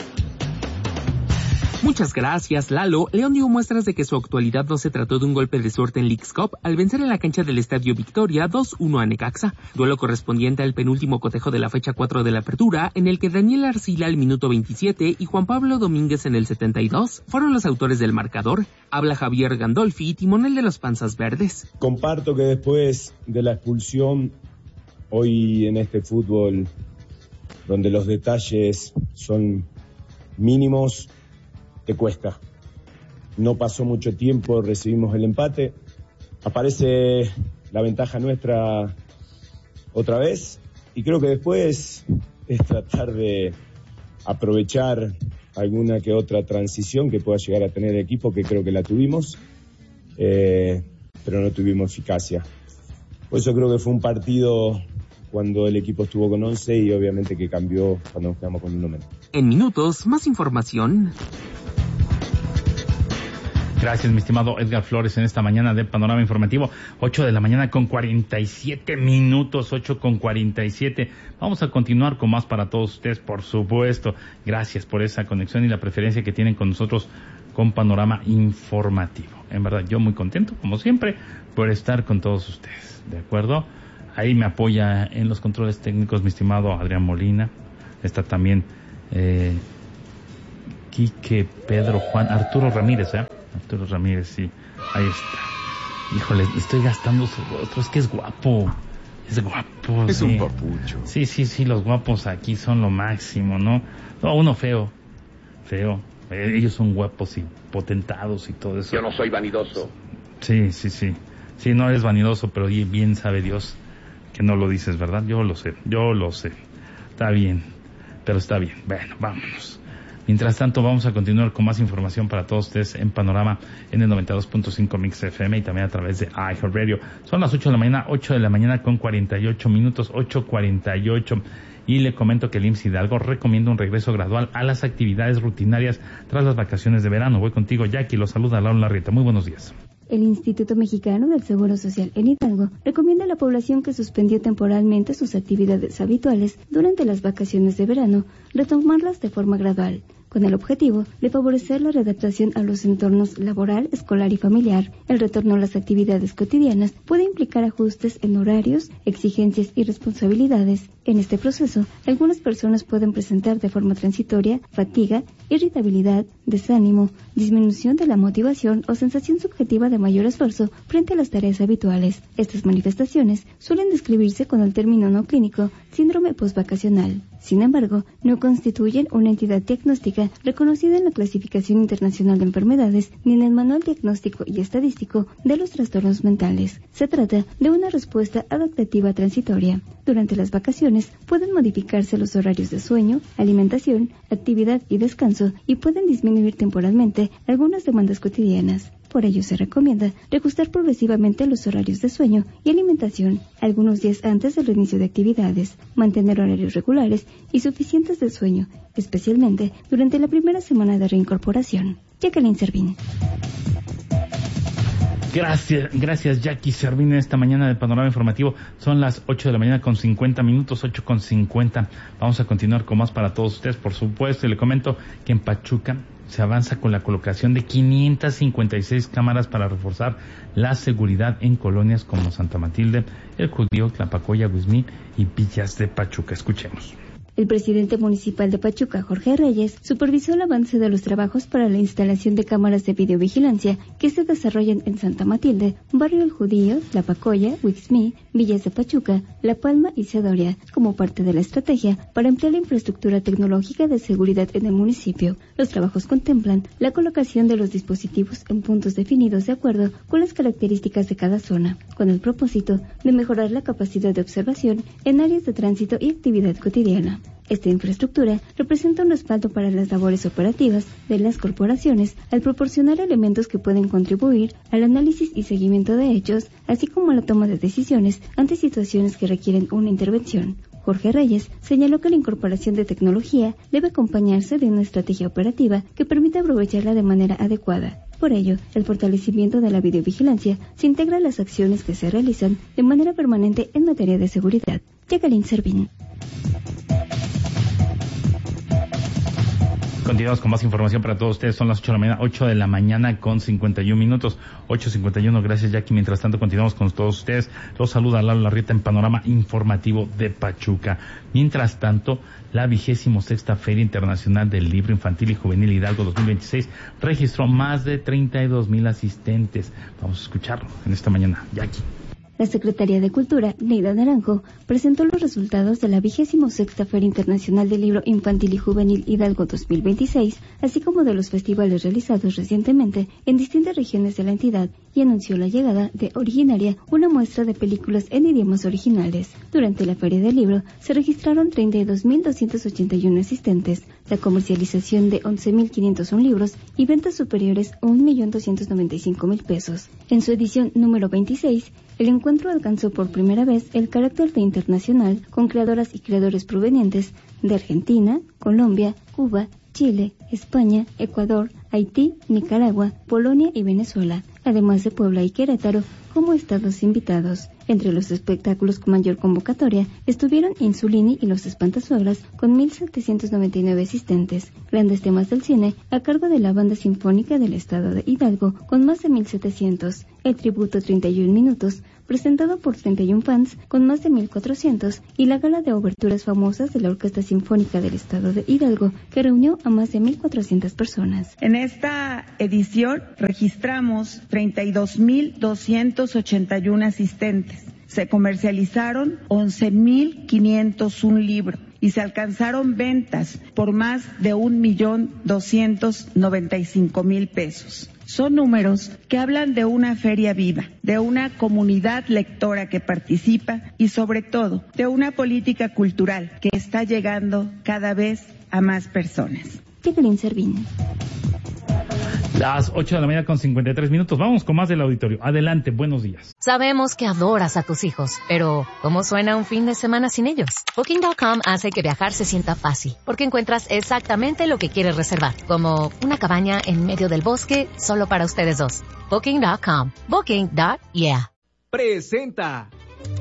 [SPEAKER 15] Muchas gracias, Lalo. León dio muestras de que su actualidad no se trató de un golpe de suerte en Leagues Cup al vencer en la cancha del Estadio Victoria 2-1 a Necaxa, duelo correspondiente al penúltimo cotejo de la fecha 4 de la apertura, en el que Daniel Arcila al minuto 27 y Juan Pablo Domínguez en el 72 fueron los autores del marcador. Habla Javier Gandolfi, timonel de los Panzas Verdes.
[SPEAKER 18] Comparto que después de la expulsión, hoy en este fútbol, donde los detalles son mínimos, te cuesta. No pasó mucho tiempo, recibimos el empate, aparece la ventaja nuestra otra vez y creo que después es tratar de aprovechar alguna que otra transición que pueda llegar a tener el equipo, que creo que la tuvimos, pero no tuvimos eficacia. Por eso creo que fue un partido cuando el equipo estuvo con 11 y obviamente que cambió cuando nos quedamos con uno menos.
[SPEAKER 15] En minutos, más información.
[SPEAKER 2] Gracias, mi estimado Edgar Flores, en esta mañana de Panorama Informativo, 8 de la mañana con 47 minutos, 8 con 47. Vamos a continuar con más para todos ustedes, por supuesto. Gracias por esa conexión y la preferencia que tienen con nosotros con Panorama Informativo. En verdad, yo muy contento, como siempre, por estar con todos ustedes, ¿de acuerdo? Ahí me apoya en los controles técnicos mi estimado Adrián Molina. Está también Quique, Pedro, Juan, Arturo Ramírez, Arturo Ramírez, sí, ahí está. Híjole, estoy gastando su rostro, es que es guapo. Es guapo.
[SPEAKER 3] Es
[SPEAKER 2] sí.
[SPEAKER 3] un papucho.
[SPEAKER 2] Sí, los guapos aquí son lo máximo, ¿no? No, uno feo. Ellos son guapos y potentados y todo eso.
[SPEAKER 3] Yo no soy vanidoso.
[SPEAKER 2] Sí. Sí, no eres vanidoso, pero bien sabe Dios que no lo dices, ¿verdad? Yo lo sé. Está bien, pero está bien. Bueno, vámonos. Mientras tanto, vamos a continuar con más información para todos ustedes en Panorama en el 92.5 Mix FM y también a través de iHeartRadio. Son las 8 de la mañana con 48 minutos, 8:48. Y le comento que el IMSS Hidalgo recomienda un regreso gradual a las actividades rutinarias tras las vacaciones de verano. Voy contigo, Jackie, lo saluda Laura Larrieta. Muy buenos días.
[SPEAKER 17] El Instituto Mexicano del Seguro Social en Hidalgo recomienda a la población que suspendió temporalmente sus actividades habituales durante las vacaciones de verano retomarlas de forma gradual, con el objetivo de favorecer la readaptación a los entornos laboral, escolar y familiar. El retorno a las actividades cotidianas puede implicar ajustes en horarios, exigencias y responsabilidades. En este proceso, algunas personas pueden presentar de forma transitoria fatiga, irritabilidad, desánimo, disminución de la motivación o sensación subjetiva de mayor esfuerzo frente a las tareas habituales. Estas manifestaciones suelen describirse con el término no clínico síndrome postvacacional. Sin embargo, no constituyen una entidad diagnóstica reconocida en la Clasificación Internacional de Enfermedades ni en el Manual Diagnóstico y Estadístico de los Trastornos Mentales. Se trata de una respuesta adaptativa transitoria. Durante las vacaciones pueden modificarse los horarios de sueño, alimentación, actividad y descanso y pueden disminuir temporalmente algunas demandas cotidianas. Por ello se recomienda reajustar progresivamente los horarios de sueño y alimentación algunos días antes del reinicio de actividades, mantener horarios regulares y suficientes de sueño, especialmente durante la primera semana de reincorporación. Jacqueline Servín.
[SPEAKER 2] Gracias Jackie Servín esta mañana de Panorama Informativo. Son las 8 de la mañana con 50 minutos, 8:50. Vamos a continuar con más para todos ustedes, por supuesto. Y le comento que en Pachuca se avanza con la colocación de 556 cámaras para reforzar la seguridad en colonias como Santa Matilde, El Judío, Tlapacoya, Huizmí y Villas de Pachuca. Escuchemos.
[SPEAKER 17] El presidente municipal de Pachuca, Jorge Reyes, supervisó el avance de los trabajos para la instalación de cámaras de videovigilancia que se desarrollan en Santa Matilde, Barrio El Judío, Tlapacoya, Huixmí, Villas de Pachuca, La Palma y Cedoria, como parte de la estrategia para ampliar la infraestructura tecnológica de seguridad en el municipio. Los trabajos contemplan la colocación de los dispositivos en puntos definidos de acuerdo con las características de cada zona, con el propósito de mejorar la capacidad de observación en áreas de tránsito y actividad cotidiana. Esta infraestructura representa un respaldo para las labores operativas de las corporaciones al proporcionar elementos que pueden contribuir al análisis y seguimiento de hechos, así como a la toma de decisiones ante situaciones que requieren una intervención. Jorge Reyes señaló que la incorporación de tecnología debe acompañarse de una estrategia operativa que permita aprovecharla de manera adecuada. Por ello, el fortalecimiento de la videovigilancia se integra a las acciones que se realizan de manera permanente en materia de seguridad. Jacqueline Servín.
[SPEAKER 2] Continuamos con más información para todos ustedes. Son las 8 de la mañana con 51 minutos. 8:51. Gracias, Jackie. Mientras tanto, continuamos con todos ustedes. Los saluda Lalo Larrieta en Panorama Informativo de Pachuca. Mientras tanto, la 26ª Feria Internacional del Libro Infantil y Juvenil Hidalgo 2026 registró más de 32,000 asistentes. Vamos a escucharlo en esta mañana. Jackie.
[SPEAKER 17] La Secretaría de Cultura, Neida Naranjo, presentó los resultados de la 26ª Feria Internacional del Libro Infantil y Juvenil Hidalgo 2026, así como de los festivales realizados recientemente en distintas regiones de la entidad, y anunció la llegada de Originaria, una muestra de películas en idiomas originales. Durante la Feria del Libro se registraron 32,281 asistentes, la comercialización de 11,501 libros y ventas superiores a 1,295,000 pesos. En su edición número 26, El encuentro alcanzó por primera vez el carácter de internacional con creadoras y creadores provenientes de Argentina, Colombia, Cuba, Chile, España, Ecuador, Haití, Nicaragua, Polonia y Venezuela, además de Puebla y Querétaro como estados invitados. Entre los espectáculos con mayor convocatoria estuvieron Insulini y los Espantasuegras con 1.799 asistentes, grandes temas del cine a cargo de la Banda Sinfónica del Estado de Hidalgo con más de 1.700, el tributo 31 minutos presentado por 31 fans con más de 1.400 y la gala de oberturas famosas de la Orquesta Sinfónica del Estado de Hidalgo que reunió a más de 1.400 personas.
[SPEAKER 3] En esta edición registramos 32.281 asistentes. Se comercializaron 11.501 libros y se alcanzaron ventas por más de 1.295.000 pesos. Son números que hablan de una feria viva, de una comunidad lectora que participa y sobre todo de una política cultural que está llegando cada vez a más personas.
[SPEAKER 17] Jacqueline Servín.
[SPEAKER 2] Las 8 de la mañana con 53 minutos. Vamos con más del auditorio. Adelante, buenos días.
[SPEAKER 6] Sabemos que adoras a tus hijos, pero ¿cómo suena un fin de semana sin ellos? Booking.com hace que viajar se sienta fácil, porque encuentras exactamente lo que quieres reservar, como una cabaña en medio del bosque solo para ustedes dos. Booking.com. Booking.yeah.
[SPEAKER 25] Presenta.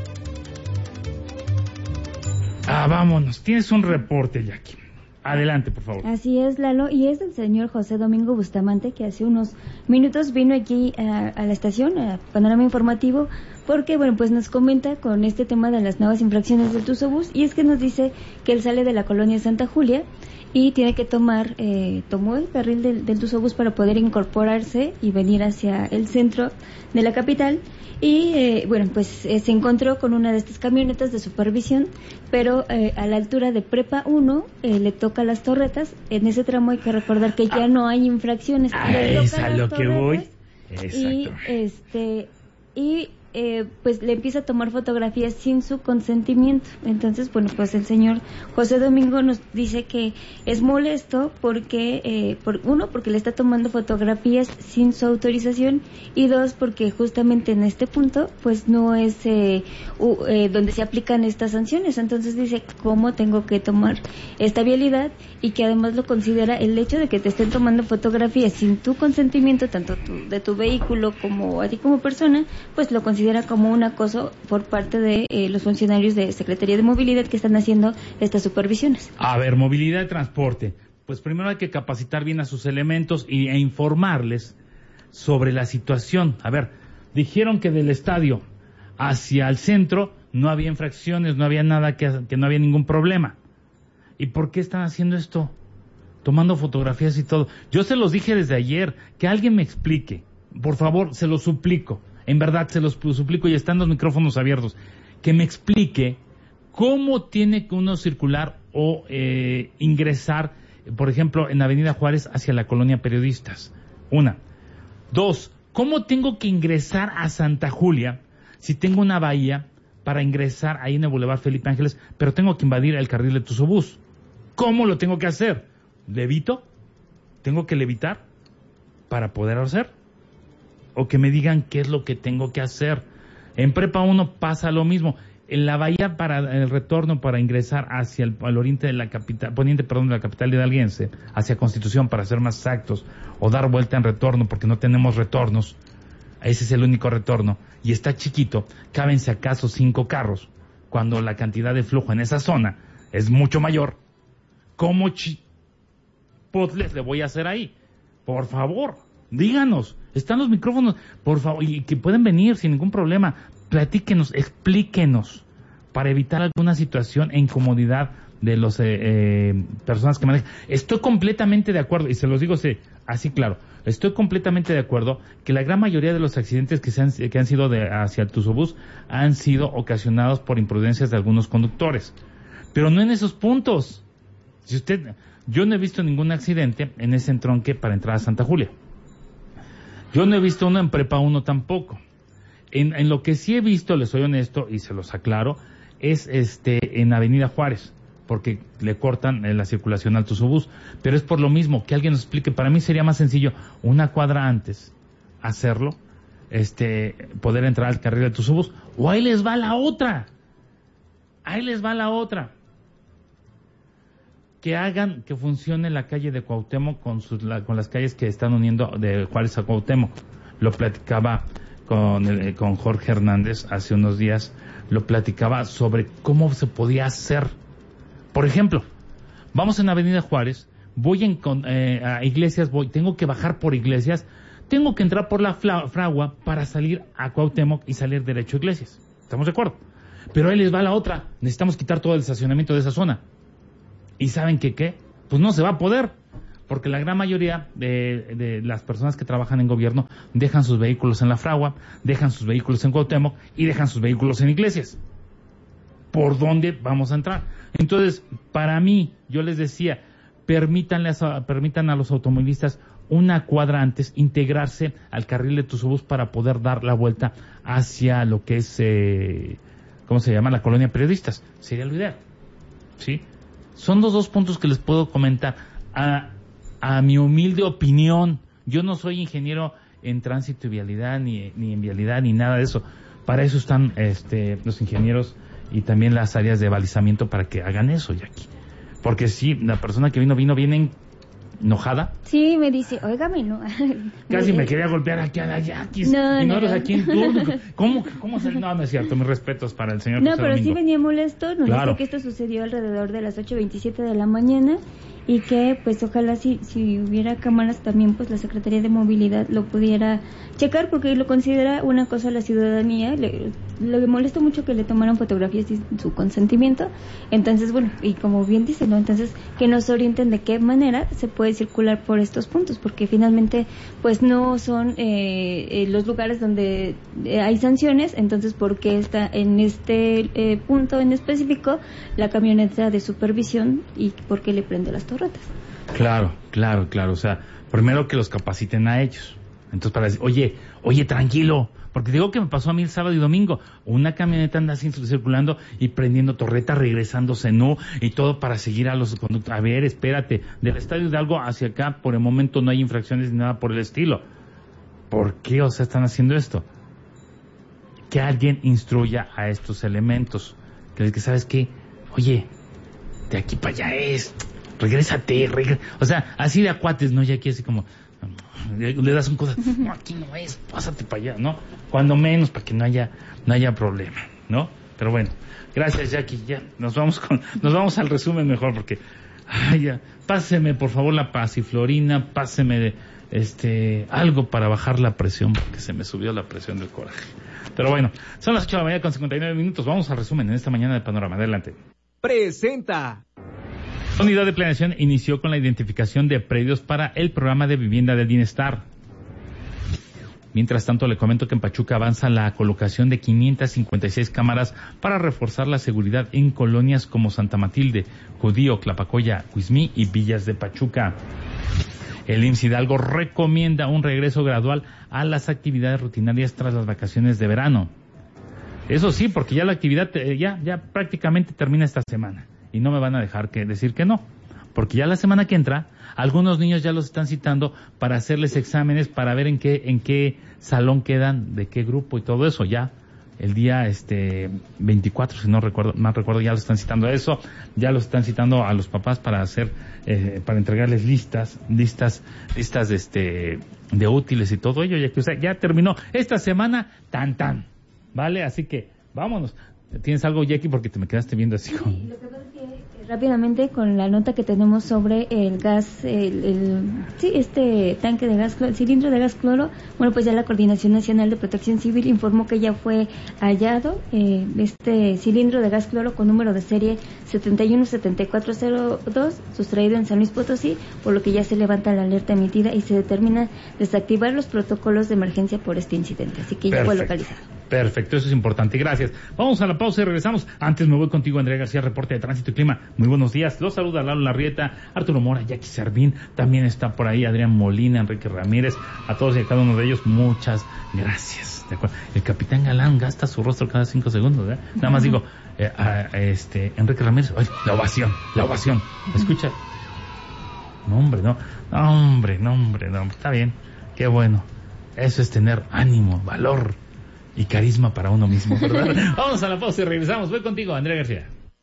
[SPEAKER 2] Vámonos. Tienes un reporte, Jackie. Adelante, por favor.
[SPEAKER 17] Así es, Lalo, y es el señor José Domingo Bustamante, que hace unos minutos vino aquí a la estación, a Panorama Informativo, porque, bueno, pues nos comenta con este tema de las nuevas infracciones del Tuzobús, y es que nos dice que él sale de la colonia Santa Julia y tiene que tomó el carril del Tuzobús para poder incorporarse y venir hacia el centro de la capital. Y bueno, pues se encontró con una de estas camionetas de supervisión, pero a la altura de Prepa 1 le toca las torretas. En ese tramo hay que recordar que ya no hay infracciones.
[SPEAKER 2] Es a lo que voy. Exacto.
[SPEAKER 17] Y pues le empieza a tomar fotografías sin su consentimiento. Entonces, bueno, pues el señor José Domingo nos dice que es molesto porque, porque le está tomando fotografías sin su autorización, y dos, porque justamente en este punto, pues no es donde se aplican estas sanciones. Entonces dice, ¿cómo tengo que tomar esta vialidad? Y que además lo considera el hecho de que te estén tomando fotografías sin tu consentimiento, tanto de tu vehículo como a ti como persona, pues lo considera como un acoso por parte de los funcionarios de Secretaría de Movilidad que están haciendo estas supervisiones.
[SPEAKER 2] A ver, movilidad y transporte. Pues primero hay que capacitar bien a sus elementos e informarles sobre la situación. A ver, dijeron que del estadio hacia el centro no había infracciones, no había nada, que no había ningún problema. ¿Y por qué están haciendo esto? Tomando fotografías y todo. Yo se los dije desde ayer, que alguien me explique. Por favor, se los suplico. En verdad, se los suplico, y están los micrófonos abiertos. Que me explique cómo tiene que uno circular o ingresar, por ejemplo, en Avenida Juárez hacia la colonia Periodistas. Una. Dos, ¿cómo tengo que ingresar a Santa Julia si tengo una bahía para ingresar ahí en el Boulevard Felipe Ángeles, pero tengo que invadir el carril de Tuzobús? ¿Cómo lo tengo que hacer? ¿Levito? ¿Tengo que levitar para poder hacer? O que me digan qué es lo que tengo que hacer. En Prepa 1 pasa lo mismo. En la bahía para el retorno, para ingresar hacia el oriente de la capital, poniente, perdón, de la capital hidalguense, hacia Constitución, para ser más exactos, o dar vuelta en retorno, porque no tenemos retornos. Ese es el único retorno. Y está chiquito, caben si acaso 5 carros, cuando la cantidad de flujo en esa zona es mucho mayor. ¿Cómo chipotles le voy a hacer ahí? Por favor, díganos. Están los micrófonos, por favor, y que pueden venir sin ningún problema. Platíquenos, explíquenos, para evitar alguna situación e incomodidad de las personas que manejan. Estoy completamente de acuerdo, y se los digo así claro, estoy completamente de acuerdo que la gran mayoría de los accidentes que han sido hacia el Tuzobús han sido ocasionados por imprudencias de algunos conductores, pero no en esos puntos. Yo no he visto ningún accidente en ese entronque para entrar a Santa Julia. Yo no he visto uno en Prepa 1 tampoco. En lo que sí he visto, les soy honesto y se los aclaro, es en Avenida Juárez, porque le cortan la circulación al Tuzobús. Pero es por lo mismo, que alguien nos explique. Para mí sería más sencillo una cuadra antes hacerlo poder entrar al carril de Tuzobús. O ahí les va la otra. Que hagan que funcione la calle de Cuauhtémoc con las calles que están uniendo de Juárez a Cuauhtémoc. Lo platicaba con Jorge Hernández hace unos días, lo platicaba sobre cómo se podía hacer. Por ejemplo, vamos en Avenida Juárez, voy a Iglesias, tengo que bajar por Iglesias, tengo que entrar por la Fragua para salir a Cuauhtémoc y salir derecho a Iglesias. ¿Estamos de acuerdo? Pero ahí les va la otra. Necesitamos quitar todo el estacionamiento de esa zona. ¿Y saben qué? Pues no se va a poder. Porque la gran mayoría de las personas que trabajan en gobierno dejan sus vehículos en la Fragua, dejan sus vehículos en Cuauhtémoc y dejan sus vehículos en Iglesias. ¿Por dónde vamos a entrar? Entonces, para mí, yo les decía, permitan a los automovilistas una cuadra antes integrarse al carril de Tuzobús para poder dar la vuelta hacia lo que es, ¿cómo se llama? La colonia Periodistas. Sería lo ideal. ¿Sí? Son los dos puntos que les puedo comentar. A mi humilde opinión, yo no soy ingeniero en tránsito y vialidad, ni en vialidad, ni nada de eso. Para eso están los ingenieros y también las áreas de balizamiento para que hagan eso, Jackie. Porque sí, la persona que vino bien enojada.
[SPEAKER 17] Sí, me dice, óigame, no.
[SPEAKER 2] Casi me quería golpear aquí a la Jackie. No, y no eres aquí en turno. ¿Cómo se...? No es cierto, mis respetos para el señor
[SPEAKER 17] No,
[SPEAKER 2] José
[SPEAKER 17] pero
[SPEAKER 2] Domingo.
[SPEAKER 17] Sí venía molesto, nos
[SPEAKER 2] claro.
[SPEAKER 17] dice que esto sucedió alrededor de las 8:27 de la mañana y que pues ojalá si hubiera cámaras también pues la Secretaría de Movilidad lo pudiera checar porque lo considera una cosa a la ciudadanía, le molesta mucho que le tomaran fotografías sin su consentimiento, entonces bueno, y como bien dice, ¿no? Entonces que nos orienten de qué manera se puede circular por estos puntos, porque finalmente pues no son los lugares donde hay sanciones, entonces ¿por qué está en este punto en específico la camioneta de supervisión y por qué le prende las torretas?
[SPEAKER 2] Claro, o sea, primero que los capaciten a ellos. Entonces para decir, oye, tranquilo, porque digo que me pasó a mí el sábado y domingo, una camioneta anda así circulando y prendiendo torreta, regresándose, y todo para seguir a los conductores. A ver, espérate, del Estadio Hidalgo hacia acá, por el momento no hay infracciones ni nada por el estilo. ¿Por qué, están haciendo esto? Que alguien instruya a estos elementos, que ¿sabes qué? Oye, de aquí para allá regrésate, o sea, así de acuates, ¿no? Ya aquí así como, le das un cosa, no, aquí no es, pásate para allá, ¿no? Cuando menos, para que no haya problema, ¿no? Pero bueno, gracias, Jackie, ya, nos vamos al resumen mejor, porque, ya, páseme, por favor, la pasiflorina, páseme algo para bajar la presión, porque se me subió la presión del coraje. Pero bueno, son las 8 de la mañana con 59 minutos, vamos al resumen en esta mañana de Panorama, adelante.
[SPEAKER 25] Presenta.
[SPEAKER 2] La Unidad de Planeación inició con la identificación de predios para el programa de vivienda del bienestar. Mientras tanto, le comento que en Pachuca avanza la colocación de 556 cámaras para reforzar la seguridad en colonias como Santa Matilde, Judío, Tlapacoya, Cuismí y Villas de Pachuca. El IMSS Hidalgo recomienda un regreso gradual a las actividades rutinarias tras las vacaciones de verano. Eso sí, porque ya la actividad ya prácticamente termina esta semana. Y no me van a dejar decir que no, porque ya la semana que entra, algunos niños ya los están citando para hacerles exámenes, para ver en qué salón quedan, de qué grupo y todo eso. Ya el día 24, si no recuerdo, ya los están citando a eso, ya los están citando a los papás para hacer, para entregarles listas de útiles y todo ello, ya que ya terminó esta semana, ¿vale? Así que vámonos. ¿Tienes algo, Jackie? Porque te me quedaste viendo así como...
[SPEAKER 17] Sí, lo que pasa es que rápidamente con la nota que tenemos sobre el gas, este tanque de gas, el cilindro de gas cloro, bueno, pues ya la Coordinación Nacional de Protección Civil informó que ya fue hallado este cilindro de gas cloro con número de serie 717402, sustraído en San Luis Potosí, por lo que ya se levanta la alerta emitida y se determina desactivar los protocolos de emergencia por este incidente, así que ya fue localizado.
[SPEAKER 2] Perfecto, eso es importante, gracias. Vamos a la pausa y regresamos. Antes me voy contigo, Andrea García, reporte de tránsito y clima. Muy buenos días, los saluda Lalo Larrieta, Arturo Mora, Jackie Servín, también está por ahí Adrián Molina, Enrique Ramírez, a todos y a cada uno de ellos, muchas gracias. De acuerdo. El capitán Galán gasta su rostro cada 5 segundos, ¿eh? Nada más digo, Enrique Ramírez, oye, la ovación, ¿escucha? No, hombre, está bien, qué bueno. Eso es tener ánimo, valor y carisma para uno mismo, ¿verdad? Vamos a la pausa y regresamos. Voy contigo, Andrea García.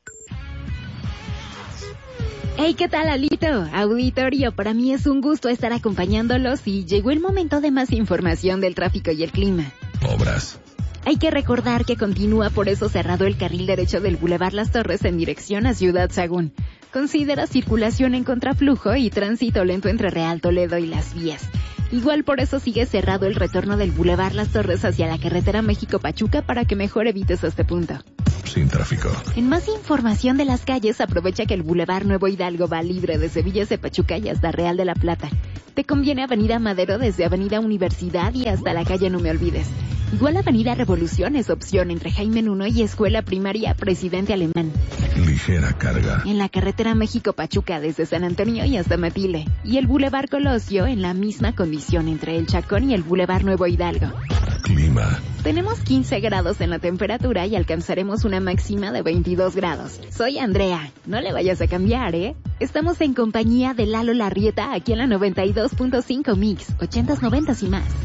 [SPEAKER 7] Hey, ¿qué tal, Alito? Auditorio, para mí es un gusto estar acompañándolos y llegó el momento de más información del tráfico y el clima.
[SPEAKER 19] Obras.
[SPEAKER 7] Hay que recordar que continúa por eso cerrado el carril derecho del Boulevard Las Torres en dirección a Ciudad Sagún. Considera circulación en contraflujo y tránsito lento entre Real Toledo y Las Vías. Igual por eso sigue cerrado el retorno del Boulevard Las Torres hacia la carretera México-Pachuca para que mejor evites este punto.
[SPEAKER 19] Sin tráfico.
[SPEAKER 7] En más información de las calles, aprovecha que el Boulevard Nuevo Hidalgo va libre desde Villas de Pachuca y hasta Real de la Plata. Te conviene Avenida Madero desde Avenida Universidad y hasta la calle No Me Olvides. Igual Avenida Revolución es opción entre Jaime Nuno y Escuela Primaria Presidente Alemán.
[SPEAKER 19] Ligera carga.
[SPEAKER 7] En la carretera México-Pachuca desde San Antonio y hasta Matile. Y el Boulevard Colosio en la misma condición entre el Chacón y el Boulevard Nuevo Hidalgo.
[SPEAKER 19] Clima.
[SPEAKER 7] Tenemos 15 grados en la temperatura y alcanzaremos una máxima de 22 grados. Soy Andrea. No le vayas a cambiar, ¿eh? Estamos en compañía de Lalo Larrieta aquí en la 92.5 Mix, 80s, 90s y más.